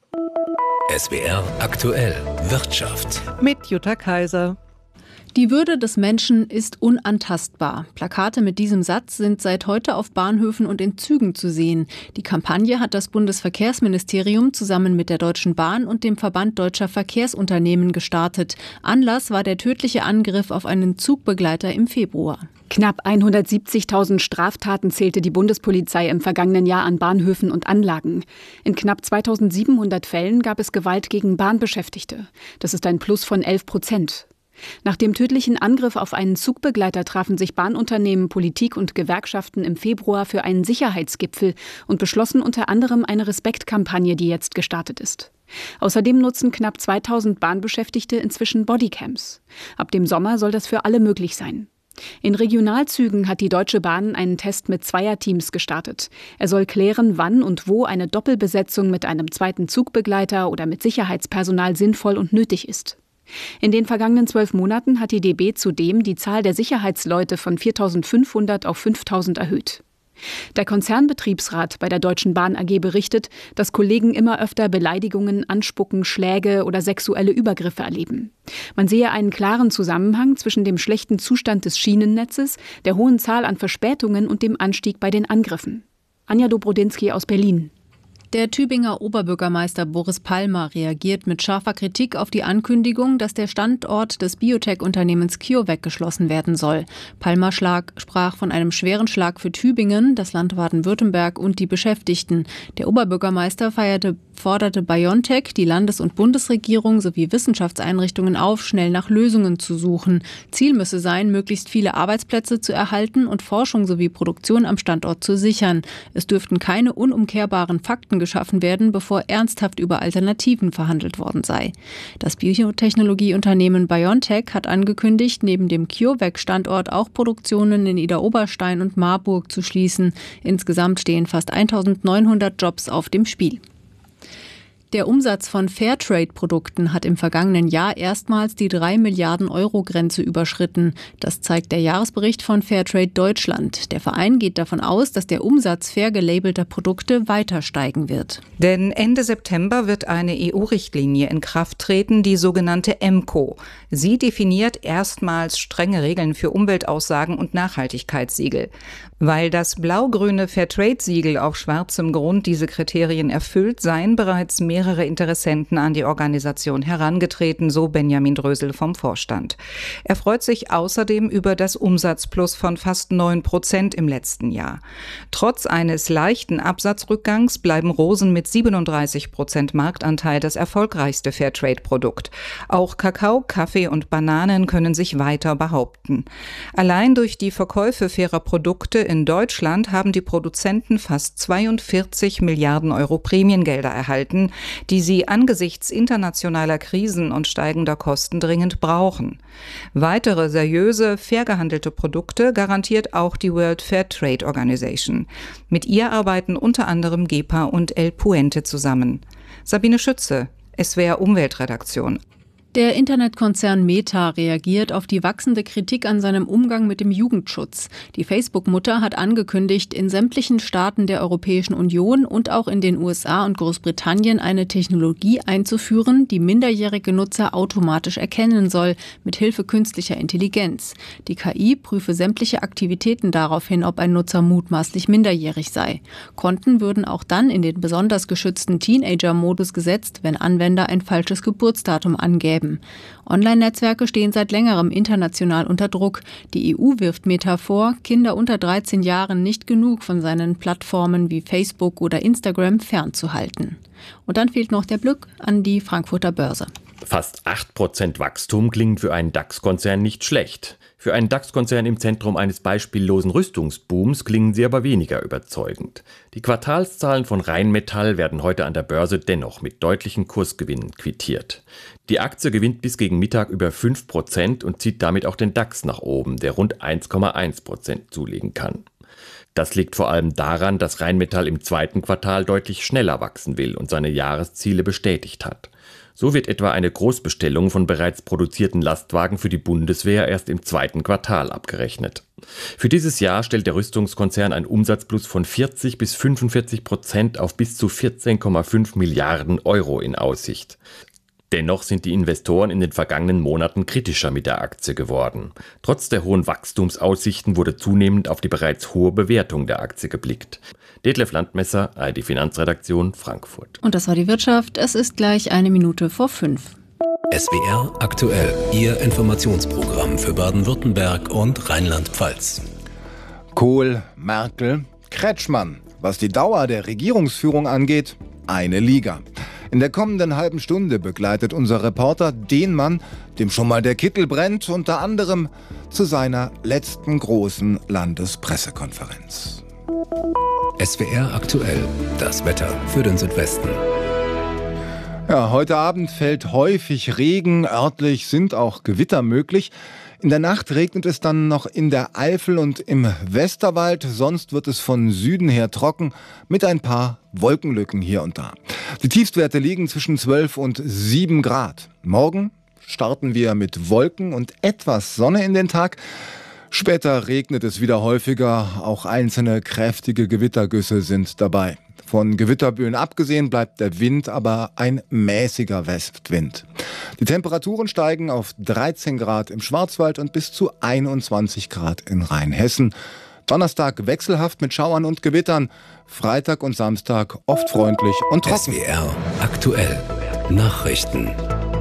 S W R aktuell Wirtschaft. Mit Jutta Kaiser. Die Würde des Menschen ist unantastbar. Plakate mit diesem Satz sind seit heute auf Bahnhöfen und in Zügen zu sehen. Die Kampagne hat das Bundesverkehrsministerium zusammen mit der Deutschen Bahn und dem Verband Deutscher Verkehrsunternehmen gestartet. Anlass war der tödliche Angriff auf einen Zugbegleiter im Februar. Knapp hundertsiebzigtausend Straftaten zählte die Bundespolizei im vergangenen Jahr an Bahnhöfen und Anlagen. In knapp zweitausendsiebenhundert Fällen gab es Gewalt gegen Bahnbeschäftigte. Das ist ein Plus von elf Prozent. Nach dem tödlichen Angriff auf einen Zugbegleiter trafen sich Bahnunternehmen, Politik und Gewerkschaften im Februar für einen Sicherheitsgipfel und beschlossen unter anderem eine Respektkampagne, die jetzt gestartet ist. Außerdem nutzen knapp zweitausend Bahnbeschäftigte inzwischen Bodycams. Ab dem Sommer soll das für alle möglich sein. In Regionalzügen hat die Deutsche Bahn einen Test mit Zweierteams gestartet. Er soll klären, wann und wo eine Doppelbesetzung mit einem zweiten Zugbegleiter oder mit Sicherheitspersonal sinnvoll und nötig ist. In den vergangenen zwölf Monaten hat die D B zudem die Zahl der Sicherheitsleute von viertausendfünfhundert auf fünftausend erhöht. Der Konzernbetriebsrat bei der Deutschen Bahn A G berichtet, dass Kollegen immer öfter Beleidigungen, Anspucken, Schläge oder sexuelle Übergriffe erleben. Man sehe einen klaren Zusammenhang zwischen dem schlechten Zustand des Schienennetzes, der hohen Zahl an Verspätungen und dem Anstieg bei den Angriffen. Anja Dobrodinsky aus Berlin. Der Tübinger Oberbürgermeister Boris Palmer reagiert mit scharfer Kritik auf die Ankündigung, dass der Standort des Biotech-Unternehmens CureVac geschlossen werden soll. Palmer schlag, sprach von einem schweren Schlag für Tübingen, das Land Baden-Württemberg und die Beschäftigten. Der Oberbürgermeister feierte, forderte BioNTech, die Landes- und Bundesregierung sowie Wissenschaftseinrichtungen auf, schnell nach Lösungen zu suchen. Ziel müsse sein, möglichst viele Arbeitsplätze zu erhalten und Forschung sowie Produktion am Standort zu sichern. Es dürften keine unumkehrbaren Fakten geschaffen werden, bevor ernsthaft über Alternativen verhandelt worden sei. Das Biotechnologieunternehmen BioNTech hat angekündigt, neben dem CureVac-Standort auch Produktionen in Idar-Oberstein und Marburg zu schließen. Insgesamt stehen fast eintausendneunhundert Jobs auf dem Spiel. Der Umsatz von Fairtrade-Produkten hat im vergangenen Jahr erstmals die drei Milliarden Euro Grenze überschritten. Das zeigt der Jahresbericht von Fairtrade Deutschland. Der Verein geht davon aus, dass der Umsatz fair gelabelter Produkte weiter steigen wird. Denn Ende September wird eine E U-Richtlinie in Kraft treten, die sogenannte E M C O. Sie definiert erstmals strenge Regeln für Umweltaussagen und Nachhaltigkeitssiegel. Weil das blau-grüne Fairtrade-Siegel auf schwarzem Grund diese Kriterien erfüllt, seien bereits mehr mehrere Interessenten an die Organisation herangetreten, so Benjamin Drösel vom Vorstand. Er freut sich außerdem über das Umsatzplus von fast neun Prozent im letzten Jahr. Trotz eines leichten Absatzrückgangs bleiben Rosen mit siebenunddreißig Prozent Marktanteil das erfolgreichste Fairtrade-Produkt. Auch Kakao, Kaffee und Bananen können sich weiter behaupten. Allein durch die Verkäufe fairer Produkte in Deutschland haben die Produzenten fast zweiundvierzig Milliarden Euro Prämiengelder erhalten, die sie angesichts internationaler Krisen und steigender Kosten dringend brauchen. Weitere seriöse, fair gehandelte Produkte garantiert auch die World Fair Trade Organization. Mit ihr arbeiten unter anderem GEPA und El Puente zusammen. Sabine Schütze, S W R Umweltredaktion. Der Internetkonzern Meta reagiert auf die wachsende Kritik an seinem Umgang mit dem Jugendschutz. Die Facebook-Mutter hat angekündigt, in sämtlichen Staaten der Europäischen Union und auch in den U S A und Großbritannien eine Technologie einzuführen, die minderjährige Nutzer automatisch erkennen soll, mit Hilfe künstlicher Intelligenz. Die K I prüfe sämtliche Aktivitäten darauf hin, ob ein Nutzer mutmaßlich minderjährig sei. Konten würden auch dann in den besonders geschützten Teenager-Modus gesetzt, wenn Anwender ein falsches Geburtsdatum angäben. Online-Netzwerke stehen seit längerem international unter Druck. Die E U wirft Meta vor, Kinder unter dreizehn Jahren nicht genug von seinen Plattformen wie Facebook oder Instagram fernzuhalten. Und dann fehlt noch der Blick an die Frankfurter Börse. Fast acht Prozent Wachstum klingt für einen DAX-Konzern nicht schlecht. Für einen DAX-Konzern im Zentrum eines beispiellosen Rüstungsbooms klingen sie aber weniger überzeugend. Die Quartalszahlen von Rheinmetall werden heute an der Börse dennoch mit deutlichen Kursgewinnen quittiert. Die Aktie gewinnt bis gegen Mittag über fünf Prozent und zieht damit auch den DAX nach oben, der rund eins Komma eins Prozent zulegen kann. Das liegt vor allem daran, dass Rheinmetall im zweiten Quartal deutlich schneller wachsen will und seine Jahresziele bestätigt hat. So wird etwa eine Großbestellung von bereits produzierten Lastwagen für die Bundeswehr erst im zweiten Quartal abgerechnet. Für dieses Jahr stellt der Rüstungskonzern einen Umsatzplus von vierzig bis fünfundvierzig Prozent auf bis zu vierzehn Komma fünf Milliarden Euro in Aussicht. Dennoch sind die Investoren in den vergangenen Monaten kritischer mit der Aktie geworden. Trotz der hohen Wachstumsaussichten wurde zunehmend auf die bereits hohe Bewertung der Aktie geblickt. Detlef Landmesser, A R D Finanzredaktion, Frankfurt. Und das war die Wirtschaft. Es ist gleich eine Minute vor fünf. S W R aktuell, Ihr Informationsprogramm für Baden-Württemberg und Rheinland-Pfalz. Kohl, Merkel, Kretschmann. Was die Dauer der Regierungsführung angeht, eine Liga. In der kommenden halben Stunde begleitet unser Reporter den Mann, dem schon mal der Kittel brennt, unter anderem zu seiner letzten großen Landespressekonferenz. S W R aktuell, das Wetter für den Südwesten. Ja, heute Abend fällt häufig Regen, örtlich sind auch Gewitter möglich. In der Nacht regnet es dann noch in der Eifel und im Westerwald, sonst wird es von Süden her trocken mit ein paar Wolkenlücken hier und da. Die Tiefstwerte liegen zwischen zwölf und sieben Grad. Morgen starten wir mit Wolken und etwas Sonne in den Tag. Später regnet es wieder häufiger, auch einzelne kräftige Gewittergüsse sind dabei. Von Gewitterböen abgesehen bleibt der Wind aber ein mäßiger Westwind. Die Temperaturen steigen auf dreizehn Grad im Schwarzwald und bis zu einundzwanzig Grad in Rheinhessen. Donnerstag wechselhaft mit Schauern und Gewittern. Freitag und Samstag oft freundlich und trocken. S W R aktuell. Nachrichten.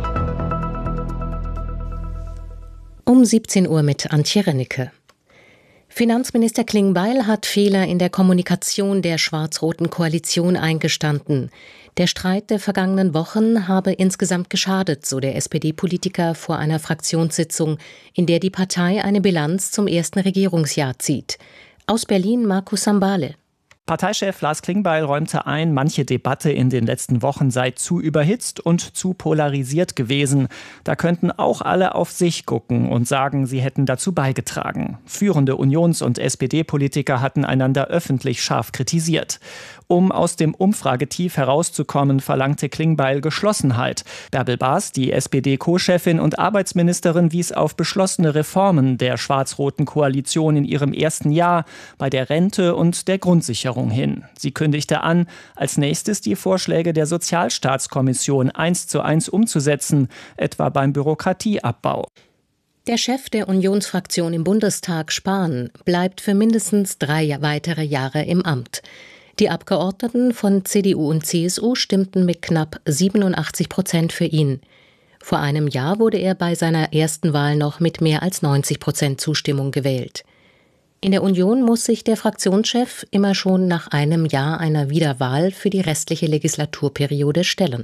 Um siebzehn Uhr mit Antje Rennecke. Finanzminister Klingbeil hat Fehler in der Kommunikation der schwarz-roten Koalition eingestanden. Der Streit der vergangenen Wochen habe insgesamt geschadet, so der S P D-Politiker vor einer Fraktionssitzung, in der die Partei eine Bilanz zum ersten Regierungsjahr zieht. Aus Berlin Markus Sambale. Parteichef Lars Klingbeil räumte ein, manche Debatte in den letzten Wochen sei zu überhitzt und zu polarisiert gewesen. Da könnten auch alle auf sich gucken und sagen, sie hätten dazu beigetragen. Führende Unions- und S P D-Politiker hatten einander öffentlich scharf kritisiert. Um aus dem Umfragetief herauszukommen, verlangte Klingbeil Geschlossenheit. Bärbel Baas, die S P D-Co-Chefin und Arbeitsministerin, wies auf beschlossene Reformen der schwarz-roten Koalition in ihrem ersten Jahr bei der Rente und der Grundsicherung hin. Sie kündigte an, als nächstes die Vorschläge der Sozialstaatskommission eins zu eins umzusetzen, etwa beim Bürokratieabbau. Der Chef der Unionsfraktion im Bundestag, Spahn, bleibt für mindestens drei weitere Jahre im Amt. Die Abgeordneten von C D U und C S U stimmten mit knapp siebenundachtzig Prozent für ihn. Vor einem Jahr wurde er bei seiner ersten Wahl noch mit mehr als neunzig Prozent Zustimmung gewählt. In der Union muss sich der Fraktionschef immer schon nach einem Jahr einer Wiederwahl für die restliche Legislaturperiode stellen.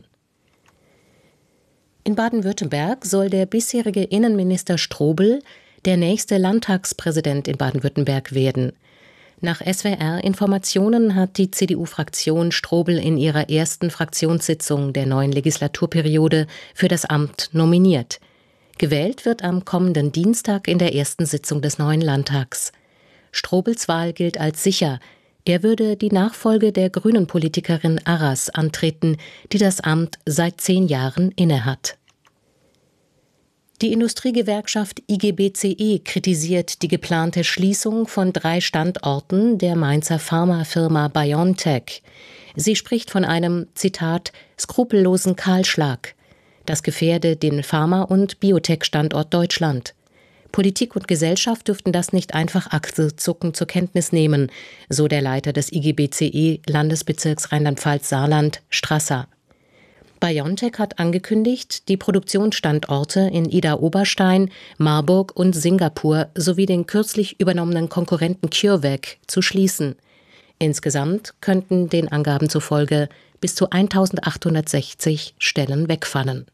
In Baden-Württemberg soll der bisherige Innenminister Strobel der nächste Landtagspräsident in Baden-Württemberg werden. Nach S W R-Informationen hat die C D U-Fraktion Strobel in ihrer ersten Fraktionssitzung der neuen Legislaturperiode für das Amt nominiert. Gewählt wird am kommenden Dienstag in der ersten Sitzung des neuen Landtags. Strobels Wahl gilt als sicher. Er würde die Nachfolge der Grünen-Politikerin Arras antreten, die das Amt seit zehn Jahren innehat. Die Industriegewerkschaft I G B C E kritisiert die geplante Schließung von drei Standorten der Mainzer Pharmafirma BioNTech. Sie spricht von einem, Zitat, skrupellosen Kahlschlag. Das gefährde den Pharma- und Biotech-Standort Deutschland. Politik und Gesellschaft dürften das nicht einfach achselzuckend zur Kenntnis nehmen, so der Leiter des I G B C E Landesbezirks Rheinland-Pfalz-Saarland, Strasser. BioNTech hat angekündigt, die Produktionsstandorte in Idar-Oberstein, Marburg und Singapur sowie den kürzlich übernommenen Konkurrenten CureVac zu schließen. Insgesamt könnten den Angaben zufolge bis zu eintausendachthundertsechzig Stellen wegfallen.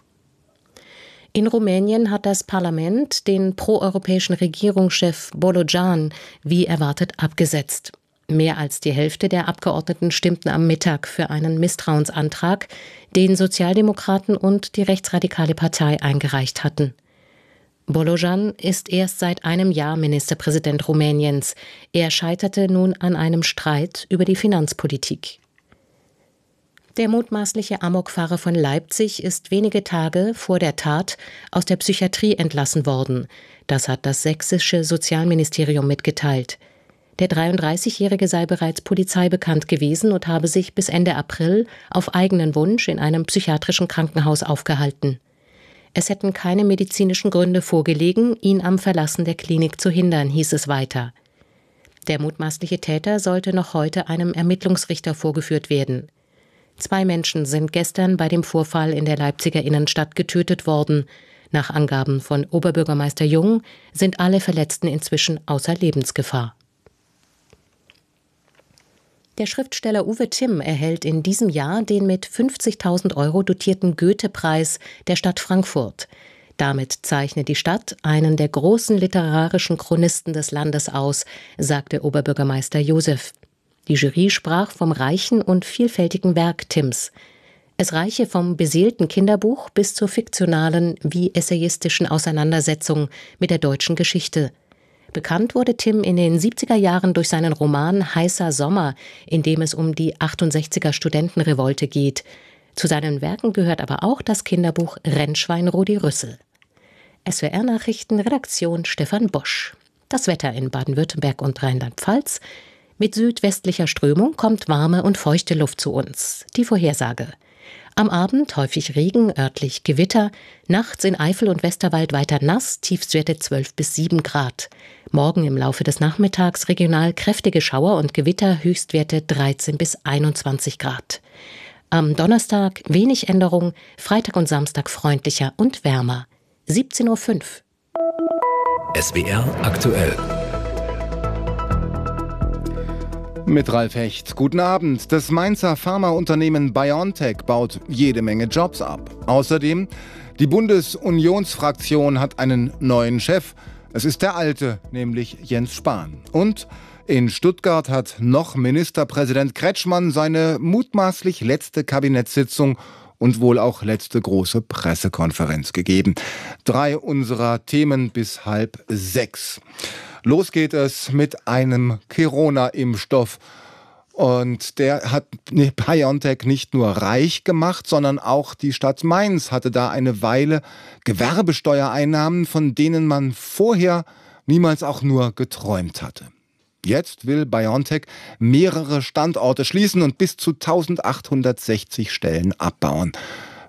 In Rumänien hat das Parlament den proeuropäischen Regierungschef Bolojan wie erwartet abgesetzt. Mehr als die Hälfte der Abgeordneten stimmten am Mittag für einen Misstrauensantrag, den Sozialdemokraten und die rechtsradikale Partei eingereicht hatten. Bolojan ist erst seit einem Jahr Ministerpräsident Rumäniens. Er scheiterte nun an einem Streit über die Finanzpolitik. Der mutmaßliche Amokfahrer von Leipzig ist wenige Tage vor der Tat aus der Psychiatrie entlassen worden. Das hat das sächsische Sozialministerium mitgeteilt. Der dreiunddreißigjährige sei bereits Polizei bekannt gewesen und habe sich bis Ende April auf eigenen Wunsch in einem psychiatrischen Krankenhaus aufgehalten. Es hätten keine medizinischen Gründe vorgelegen, ihn am Verlassen der Klinik zu hindern, hieß es weiter. Der mutmaßliche Täter sollte noch heute einem Ermittlungsrichter vorgeführt werden. Zwei Menschen sind gestern bei dem Vorfall in der Leipziger Innenstadt getötet worden. Nach Angaben von Oberbürgermeister Jung sind alle Verletzten inzwischen außer Lebensgefahr. Der Schriftsteller Uwe Timm erhält in diesem Jahr den mit fünfzigtausend Euro dotierten Goethe-Preis der Stadt Frankfurt. Damit zeichnet die Stadt einen der großen literarischen Chronisten des Landes aus, sagte Oberbürgermeister Josef. Die Jury sprach vom reichen und vielfältigen Werk Timms. Es reiche vom beseelten Kinderbuch bis zur fiktionalen wie essayistischen Auseinandersetzung mit der deutschen Geschichte. Bekannt wurde Timm in den siebziger Jahren durch seinen Roman Heißer Sommer, in dem es um die achtundsechziger Studentenrevolte geht. Zu seinen Werken gehört aber auch das Kinderbuch Rennschwein Rudi Rüssel. S W R-Nachrichten, Redaktion Stefan Bosch. Das Wetter in Baden-Württemberg und Rheinland-Pfalz. Mit südwestlicher Strömung kommt warme und feuchte Luft zu uns. Die Vorhersage. Am Abend häufig Regen, örtlich Gewitter. Nachts in Eifel und Westerwald weiter nass, Tiefstwerte zwölf bis sieben Grad. Morgen im Laufe des Nachmittags regional kräftige Schauer und Gewitter, Höchstwerte dreizehn bis einundzwanzig Grad. Am Donnerstag wenig Änderung, Freitag und Samstag freundlicher und wärmer. siebzehn Uhr fünf. S W R aktuell. Mit Ralf Hecht. Guten Abend. Das Mainzer Pharmaunternehmen BioNTech baut jede Menge Jobs ab. Außerdem, die Bundesunionsfraktion hat einen neuen Chef. Es ist der alte, nämlich Jens Spahn. Und in Stuttgart hat noch Ministerpräsident Kretschmann seine mutmaßlich letzte Kabinettssitzung und wohl auch letzte große Pressekonferenz gegeben. Drei unserer Themen bis halb sechs. Los geht es mit einem Corona-Impfstoff. Und der hat BioNTech nicht nur reich gemacht, sondern auch die Stadt Mainz hatte da eine Weile Gewerbesteuereinnahmen, von denen man vorher niemals auch nur geträumt hatte. Jetzt will BioNTech mehrere Standorte schließen und bis zu eintausendachthundertsechzig Stellen abbauen.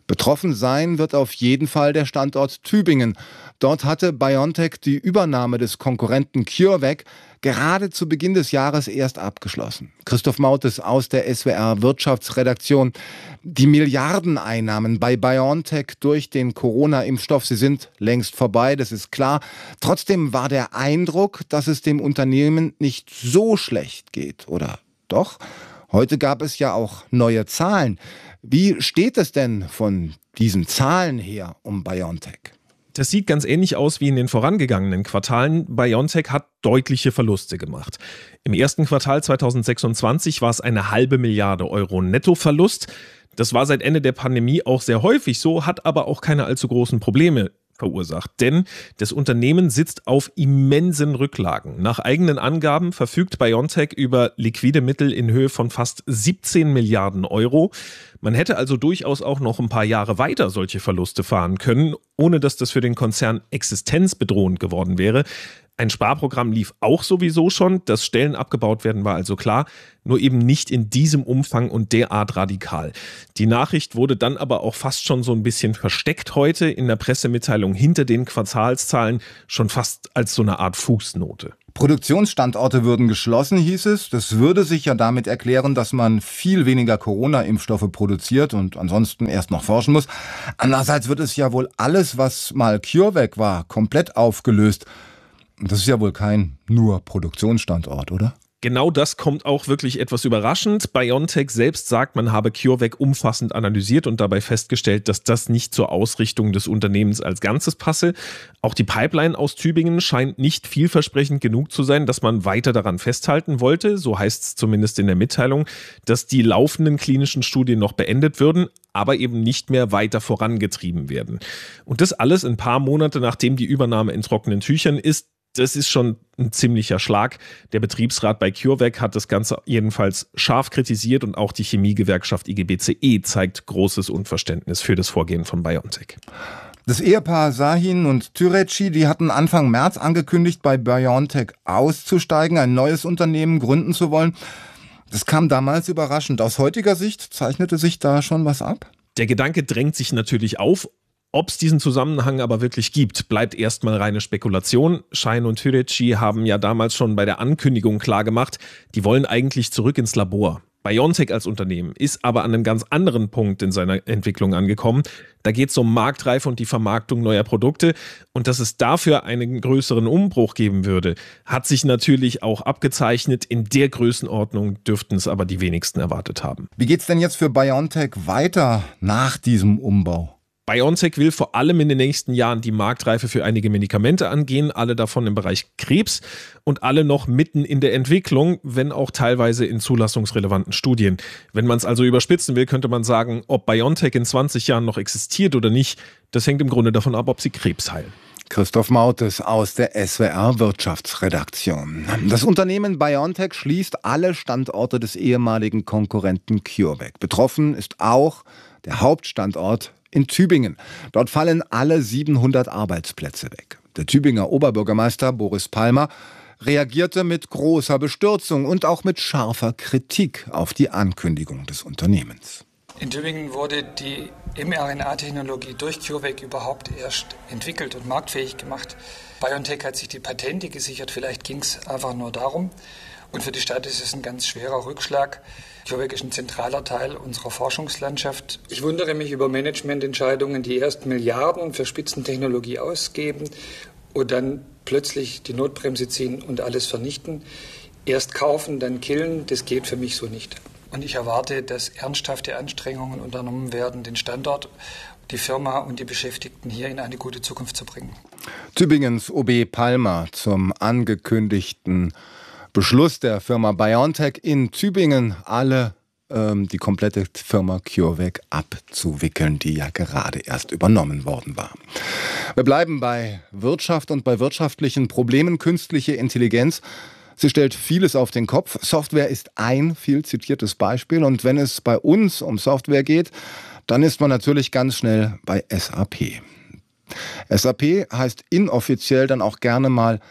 Betroffen sein wird auf jeden Fall der Standort Tübingen. Dort hatte BioNTech die Übernahme des Konkurrenten CureVac gerade zu Beginn des Jahres erst abgeschlossen. Christoph Mautes aus der S W R Wirtschaftsredaktion. Die Milliardeneinnahmen bei BioNTech durch den Corona-Impfstoff, sie sind längst vorbei, das ist klar. Trotzdem war der Eindruck, dass es dem Unternehmen nicht so schlecht geht, oder doch? Heute gab es ja auch neue Zahlen. Wie steht es denn von diesen Zahlen her um BioNTech? Das sieht ganz ähnlich aus wie in den vorangegangenen Quartalen. BioNTech hat deutliche Verluste gemacht. Im ersten Quartal zweitausendsechsundzwanzig war es eine halbe Milliarde Euro Nettoverlust. Das war seit Ende der Pandemie auch sehr häufig so, hat aber auch keine allzu großen Probleme verursacht. Denn das Unternehmen sitzt auf immensen Rücklagen. Nach eigenen Angaben verfügt BioNTech über liquide Mittel in Höhe von fast siebzehn Milliarden Euro. Man hätte also durchaus auch noch ein paar Jahre weiter solche Verluste fahren können, ohne dass das für den Konzern existenzbedrohend geworden wäre. Ein Sparprogramm lief auch sowieso schon, dass Stellen abgebaut werden, war also klar, nur eben nicht in diesem Umfang und derart radikal. Die Nachricht wurde dann aber auch fast schon so ein bisschen versteckt heute in der Pressemitteilung hinter den Quartalszahlen, schon fast als so eine Art Fußnote. Produktionsstandorte würden geschlossen, hieß es. Das würde sich ja damit erklären, dass man viel weniger Corona-Impfstoffe produziert und ansonsten erst noch forschen muss. Andererseits wird es ja wohl alles, was mal CureVac war, komplett aufgelöst. Das ist ja wohl kein nur Produktionsstandort, oder? Genau das kommt auch wirklich etwas überraschend. BioNTech selbst sagt, man habe CureVac umfassend analysiert und dabei festgestellt, dass das nicht zur Ausrichtung des Unternehmens als Ganzes passe. Auch die Pipeline aus Tübingen scheint nicht vielversprechend genug zu sein, dass man weiter daran festhalten wollte. So heißt es zumindest in der Mitteilung, dass die laufenden klinischen Studien noch beendet würden, aber eben nicht mehr weiter vorangetrieben werden. Und das alles ein paar Monate nachdem die Übernahme in trockenen Tüchern ist. Das ist schon ein ziemlicher Schlag. Der Betriebsrat bei CureVac hat das Ganze jedenfalls scharf kritisiert und auch die Chemiegewerkschaft I G B C E zeigt großes Unverständnis für das Vorgehen von BioNTech. Das Ehepaar Sahin und Türeci, die hatten Anfang März angekündigt, bei BioNTech auszusteigen, ein neues Unternehmen gründen zu wollen. Das kam damals überraschend. Aus heutiger Sicht zeichnete sich da schon was ab? Der Gedanke drängt sich natürlich auf. Ob es diesen Zusammenhang aber wirklich gibt, bleibt erstmal reine Spekulation. Sahin und Türeci haben ja damals schon bei der Ankündigung klargemacht, die wollen eigentlich zurück ins Labor. BioNTech als Unternehmen ist aber an einem ganz anderen Punkt in seiner Entwicklung angekommen. Da geht es um Marktreife und die Vermarktung neuer Produkte. Und dass es dafür einen größeren Umbruch geben würde, hat sich natürlich auch abgezeichnet. In der Größenordnung dürften es aber die wenigsten erwartet haben. Wie geht's denn jetzt für BioNTech weiter nach diesem Umbau? BioNTech will vor allem in den nächsten Jahren die Marktreife für einige Medikamente angehen, alle davon im Bereich Krebs und alle noch mitten in der Entwicklung, wenn auch teilweise in zulassungsrelevanten Studien. Wenn man es also überspitzen will, könnte man sagen, ob BioNTech in zwanzig Jahren noch existiert oder nicht, das hängt im Grunde davon ab, ob sie Krebs heilen. Christoph Mautes aus der S W R Wirtschaftsredaktion. Das Unternehmen BioNTech schließt alle Standorte des ehemaligen Konkurrenten CureVac. Betroffen ist auch der Hauptstandort in Tübingen. Dort fallen alle siebenhundert Arbeitsplätze weg. Der Tübinger Oberbürgermeister Boris Palmer reagierte mit großer Bestürzung und auch mit scharfer Kritik auf die Ankündigung des Unternehmens. In Tübingen wurde die mRNA-Technologie durch CureVac überhaupt erst entwickelt und marktfähig gemacht. BioNTech hat sich die Patente gesichert, vielleicht ging es einfach nur darum. Und für die Stadt ist es ein ganz schwerer Rückschlag. CureVac ist ein zentraler Teil unserer Forschungslandschaft. Ich wundere mich über Managemententscheidungen, die erst Milliarden für Spitzentechnologie ausgeben und dann plötzlich die Notbremse ziehen und alles vernichten. Erst kaufen, dann killen, das geht für mich so nicht. Und ich erwarte, dass ernsthafte Anstrengungen unternommen werden, den Standort, die Firma und die Beschäftigten hier in eine gute Zukunft zu bringen. Tübingens O B Palmer zum angekündigten Beschluss der Firma BioNTech in Tübingen, alle ähm, die komplette Firma CureVac abzuwickeln, die ja gerade erst übernommen worden war. Wir bleiben bei Wirtschaft und bei wirtschaftlichen Problemen. Künstliche Intelligenz, sie stellt vieles auf den Kopf. Software ist ein viel zitiertes Beispiel. Und wenn es bei uns um Software geht, dann ist man natürlich ganz schnell bei S A P. S A P heißt inoffiziell dann auch gerne mal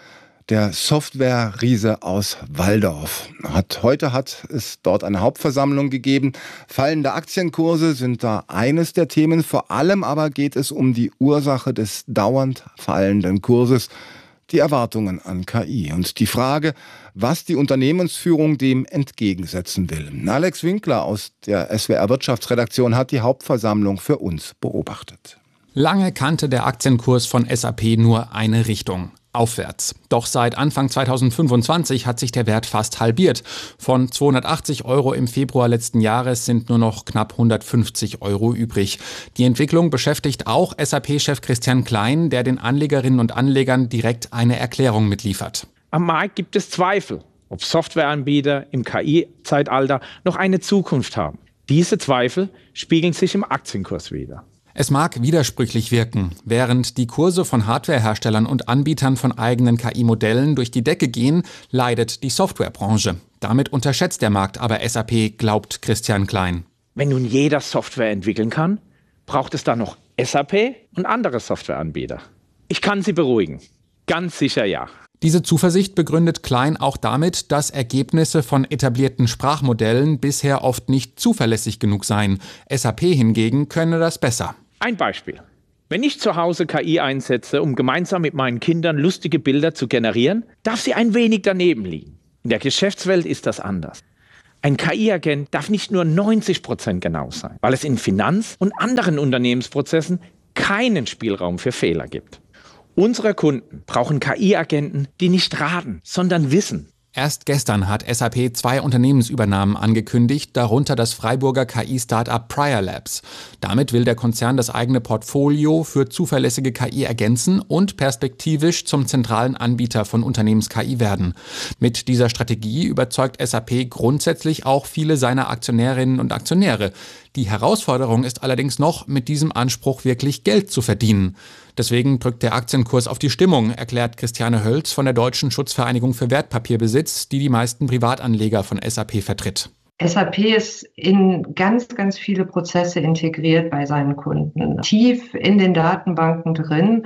Der Software-Riese aus Walldorf. Hat, heute hat es dort eine Hauptversammlung gegeben. Fallende Aktienkurse sind da eines der Themen. Vor allem aber geht es um die Ursache des dauernd fallenden Kurses, die Erwartungen an K I und die Frage, was die Unternehmensführung dem entgegensetzen will. Alex Winkler aus der S W R Wirtschaftsredaktion hat die Hauptversammlung für uns beobachtet. Lange kannte der Aktienkurs von S A P nur eine Richtung: aufwärts. Doch seit Anfang zweitausendfünfundzwanzig hat sich der Wert fast halbiert. Von zweihundertachtzig Euro im Februar letzten Jahres sind nur noch knapp hundertfünfzig Euro übrig. Die Entwicklung beschäftigt auch S A P-Chef Christian Klein, der den Anlegerinnen und Anlegern direkt eine Erklärung mitliefert. Am Markt gibt es Zweifel, ob Softwareanbieter im K I-Zeitalter noch eine Zukunft haben. Diese Zweifel spiegeln sich im Aktienkurs wider. Es mag widersprüchlich wirken. Während die Kurse von Hardwareherstellern und Anbietern von eigenen K I-Modellen durch die Decke gehen, leidet die Softwarebranche. Damit unterschätzt der Markt aber S A P, glaubt Christian Klein. Wenn nun jeder Software entwickeln kann, braucht es da noch S A P und andere Softwareanbieter. Ich kann Sie beruhigen. Ganz sicher ja. Diese Zuversicht begründet Klein auch damit, dass Ergebnisse von etablierten Sprachmodellen bisher oft nicht zuverlässig genug seien. S A P hingegen könne das besser. Ein Beispiel. Wenn ich zu Hause K I einsetze, um gemeinsam mit meinen Kindern lustige Bilder zu generieren, darf sie ein wenig daneben liegen. In der Geschäftswelt ist das anders. Ein K I-Agent darf nicht nur neunzig Prozent genau sein, weil es in Finanz- und anderen Unternehmensprozessen keinen Spielraum für Fehler gibt. Unsere Kunden brauchen K I-Agenten, die nicht raten, sondern wissen. Erst gestern hat S A P zwei Unternehmensübernahmen angekündigt, darunter das Freiburger K I-Startup Prior Labs. Damit will der Konzern das eigene Portfolio für zuverlässige K I ergänzen und perspektivisch zum zentralen Anbieter von Unternehmens-K I werden. Mit dieser Strategie überzeugt S A P grundsätzlich auch viele seiner Aktionärinnen und Aktionäre. Die Herausforderung ist allerdings noch, mit diesem Anspruch wirklich Geld zu verdienen. Deswegen drückt der Aktienkurs auf die Stimmung, erklärt Christiane Hölz von der Deutschen Schutzvereinigung für Wertpapierbesitz, die die meisten Privatanleger von S A P vertritt. S A P ist in ganz, ganz viele Prozesse integriert bei seinen Kunden, tief in den Datenbanken drin.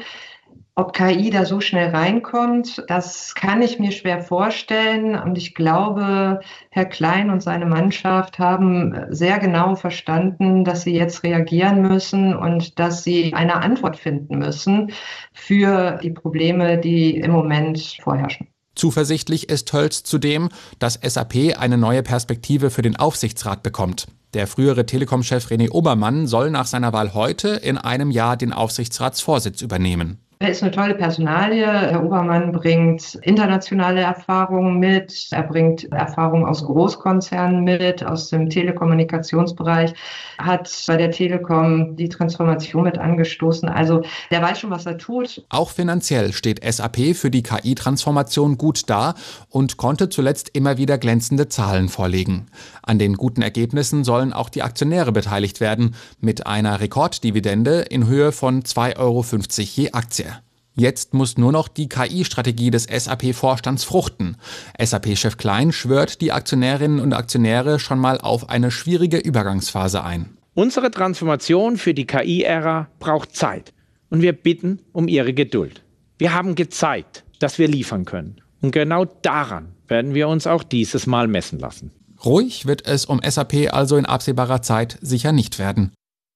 Ob K I da so schnell reinkommt, das kann ich mir schwer vorstellen. Und ich glaube, Herr Klein und seine Mannschaft haben sehr genau verstanden, dass sie jetzt reagieren müssen und dass sie eine Antwort finden müssen für die Probleme, die im Moment vorherrschen. Zuversichtlich ist Hölz zudem, dass S A P eine neue Perspektive für den Aufsichtsrat bekommt. Der frühere Telekom-Chef René Obermann soll nach seiner Wahl heute in einem Jahr den Aufsichtsratsvorsitz übernehmen. Er ist eine tolle Personalie. Herr Obermann bringt internationale Erfahrungen mit. Er bringt Erfahrungen aus Großkonzernen mit, aus dem Telekommunikationsbereich, hat bei der Telekom die Transformation mit angestoßen. Also der weiß schon, was er tut. Auch finanziell steht S A P für die K I-Transformation gut da und konnte zuletzt immer wieder glänzende Zahlen vorlegen. An den guten Ergebnissen sollen auch die Aktionäre beteiligt werden, mit einer Rekorddividende in Höhe von zwei Euro fünfzig je Aktie. Jetzt muss nur noch die K I-Strategie des S A P-Vorstands fruchten. S A P-Chef Klein schwört die Aktionärinnen und Aktionäre schon mal auf eine schwierige Übergangsphase ein. Unsere Transformation für die K I-Ära braucht Zeit und wir bitten um Ihre Geduld. Wir haben gezeigt, dass wir liefern können und genau daran werden wir uns auch dieses Mal messen lassen. Ruhig wird es um S A P also in absehbarer Zeit sicher nicht werden.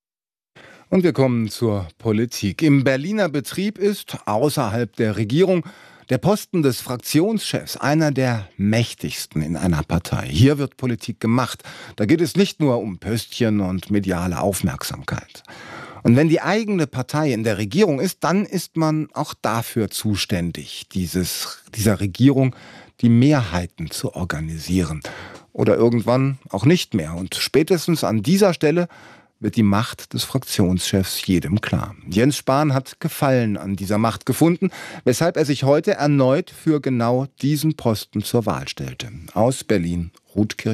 Und wir kommen zur Politik. Im Berliner Betrieb ist außerhalb der Regierung der Posten des Fraktionschefs einer der mächtigsten in einer Partei. Hier wird Politik gemacht. Da geht es nicht nur um Pöstchen und mediale Aufmerksamkeit. Und wenn die eigene Partei in der Regierung ist, dann ist man auch dafür zuständig, dieses, dieser Regierung die Mehrheiten zu organisieren. Oder irgendwann auch nicht mehr. Und spätestens an dieser Stelle wird die Macht des Fraktionschefs jedem klar. Jens Spahn hat Gefallen an dieser Macht gefunden, weshalb er sich heute erneut für genau diesen Posten zur Wahl stellte. Aus Berlin, Ruth Kirchner.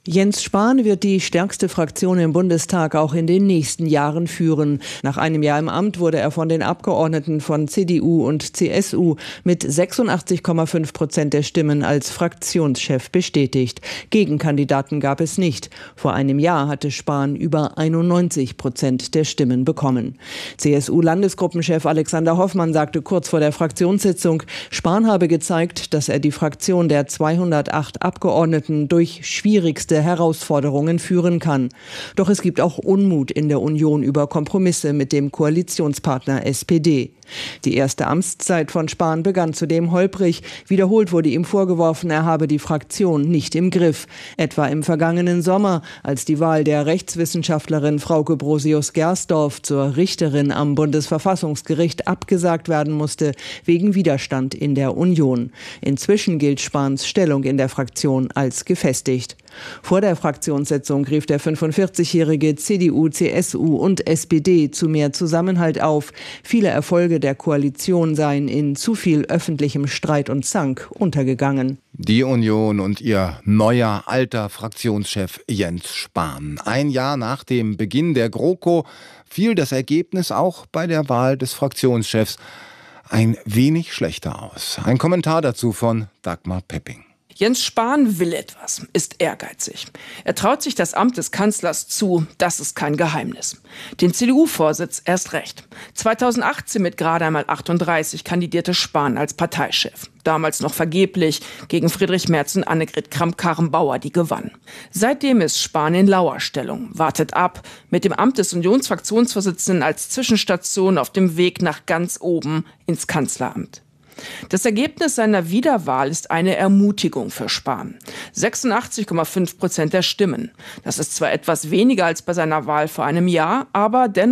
Jens Spahn wird die stärkste Fraktion im Bundestag auch in den nächsten Jahren führen. Nach einem Jahr im Amt wurde er von den Abgeordneten von C D U und C S U mit sechsundachtzig Komma fünf Prozent der Stimmen als Fraktionschef bestätigt. Gegenkandidaten gab es nicht. Vor einem Jahr hatte Spahn über einundneunzig Prozent der Stimmen bekommen. C S U-Landesgruppenchef Alexander Hoffmann sagte kurz vor der Fraktionssitzung, Spahn habe gezeigt, dass er die Fraktion der zweihundertacht Abgeordneten durch schwierigste Herausforderungen führen kann. Doch es gibt auch Unmut in der Union über Kompromisse mit dem Koalitionspartner S P D. Die erste Amtszeit von Spahn begann zudem holprig. Wiederholt wurde ihm vorgeworfen, er habe die Fraktion nicht im Griff. Etwa im vergangenen Sommer, als die Wahl der Rechtswissenschaftlerin Frauke Brosius-Gersdorf zur Richterin am Bundesverfassungsgericht abgesagt werden musste, wegen Widerstand in der Union. Inzwischen gilt Spahns Stellung in der Fraktion als gefestigt. Vor der Fraktionssitzung rief der fünfundvierzigjährige C D U, C S U und S P D zu mehr Zusammenhalt auf. Viele Erfolge der Koalition seien in zu viel öffentlichem Streit und Zank untergegangen. Die Union und ihr neuer alter Fraktionschef Jens Spahn. Ein Jahr nach dem Beginn der GroKo fiel das Ergebnis auch bei der Wahl des Fraktionschefs ein wenig schlechter aus. Ein Kommentar dazu von Dagmar Pepping. Jens Spahn will etwas, ist ehrgeizig. Er traut sich das Amt des Kanzlers zu, das ist kein Geheimnis. Den C D U-Vorsitz erst recht. zweitausendachtzehn mit gerade einmal achtunddreißig kandidierte Spahn als Parteichef. Damals noch vergeblich gegen Friedrich Merz und Annegret Kramp-Karrenbauer, die gewann. Seitdem ist Spahn in Lauerstellung, wartet ab, mit dem Amt des Unionsfraktionsvorsitzenden als Zwischenstation auf dem Weg nach ganz oben ins Kanzleramt. Das Ergebnis seiner Wiederwahl ist eine Ermutigung für Spahn. sechsundachtzig Komma fünf Prozent der Stimmen. Das ist zwar etwas weniger als bei seiner Wahl vor einem Jahr, aber dennoch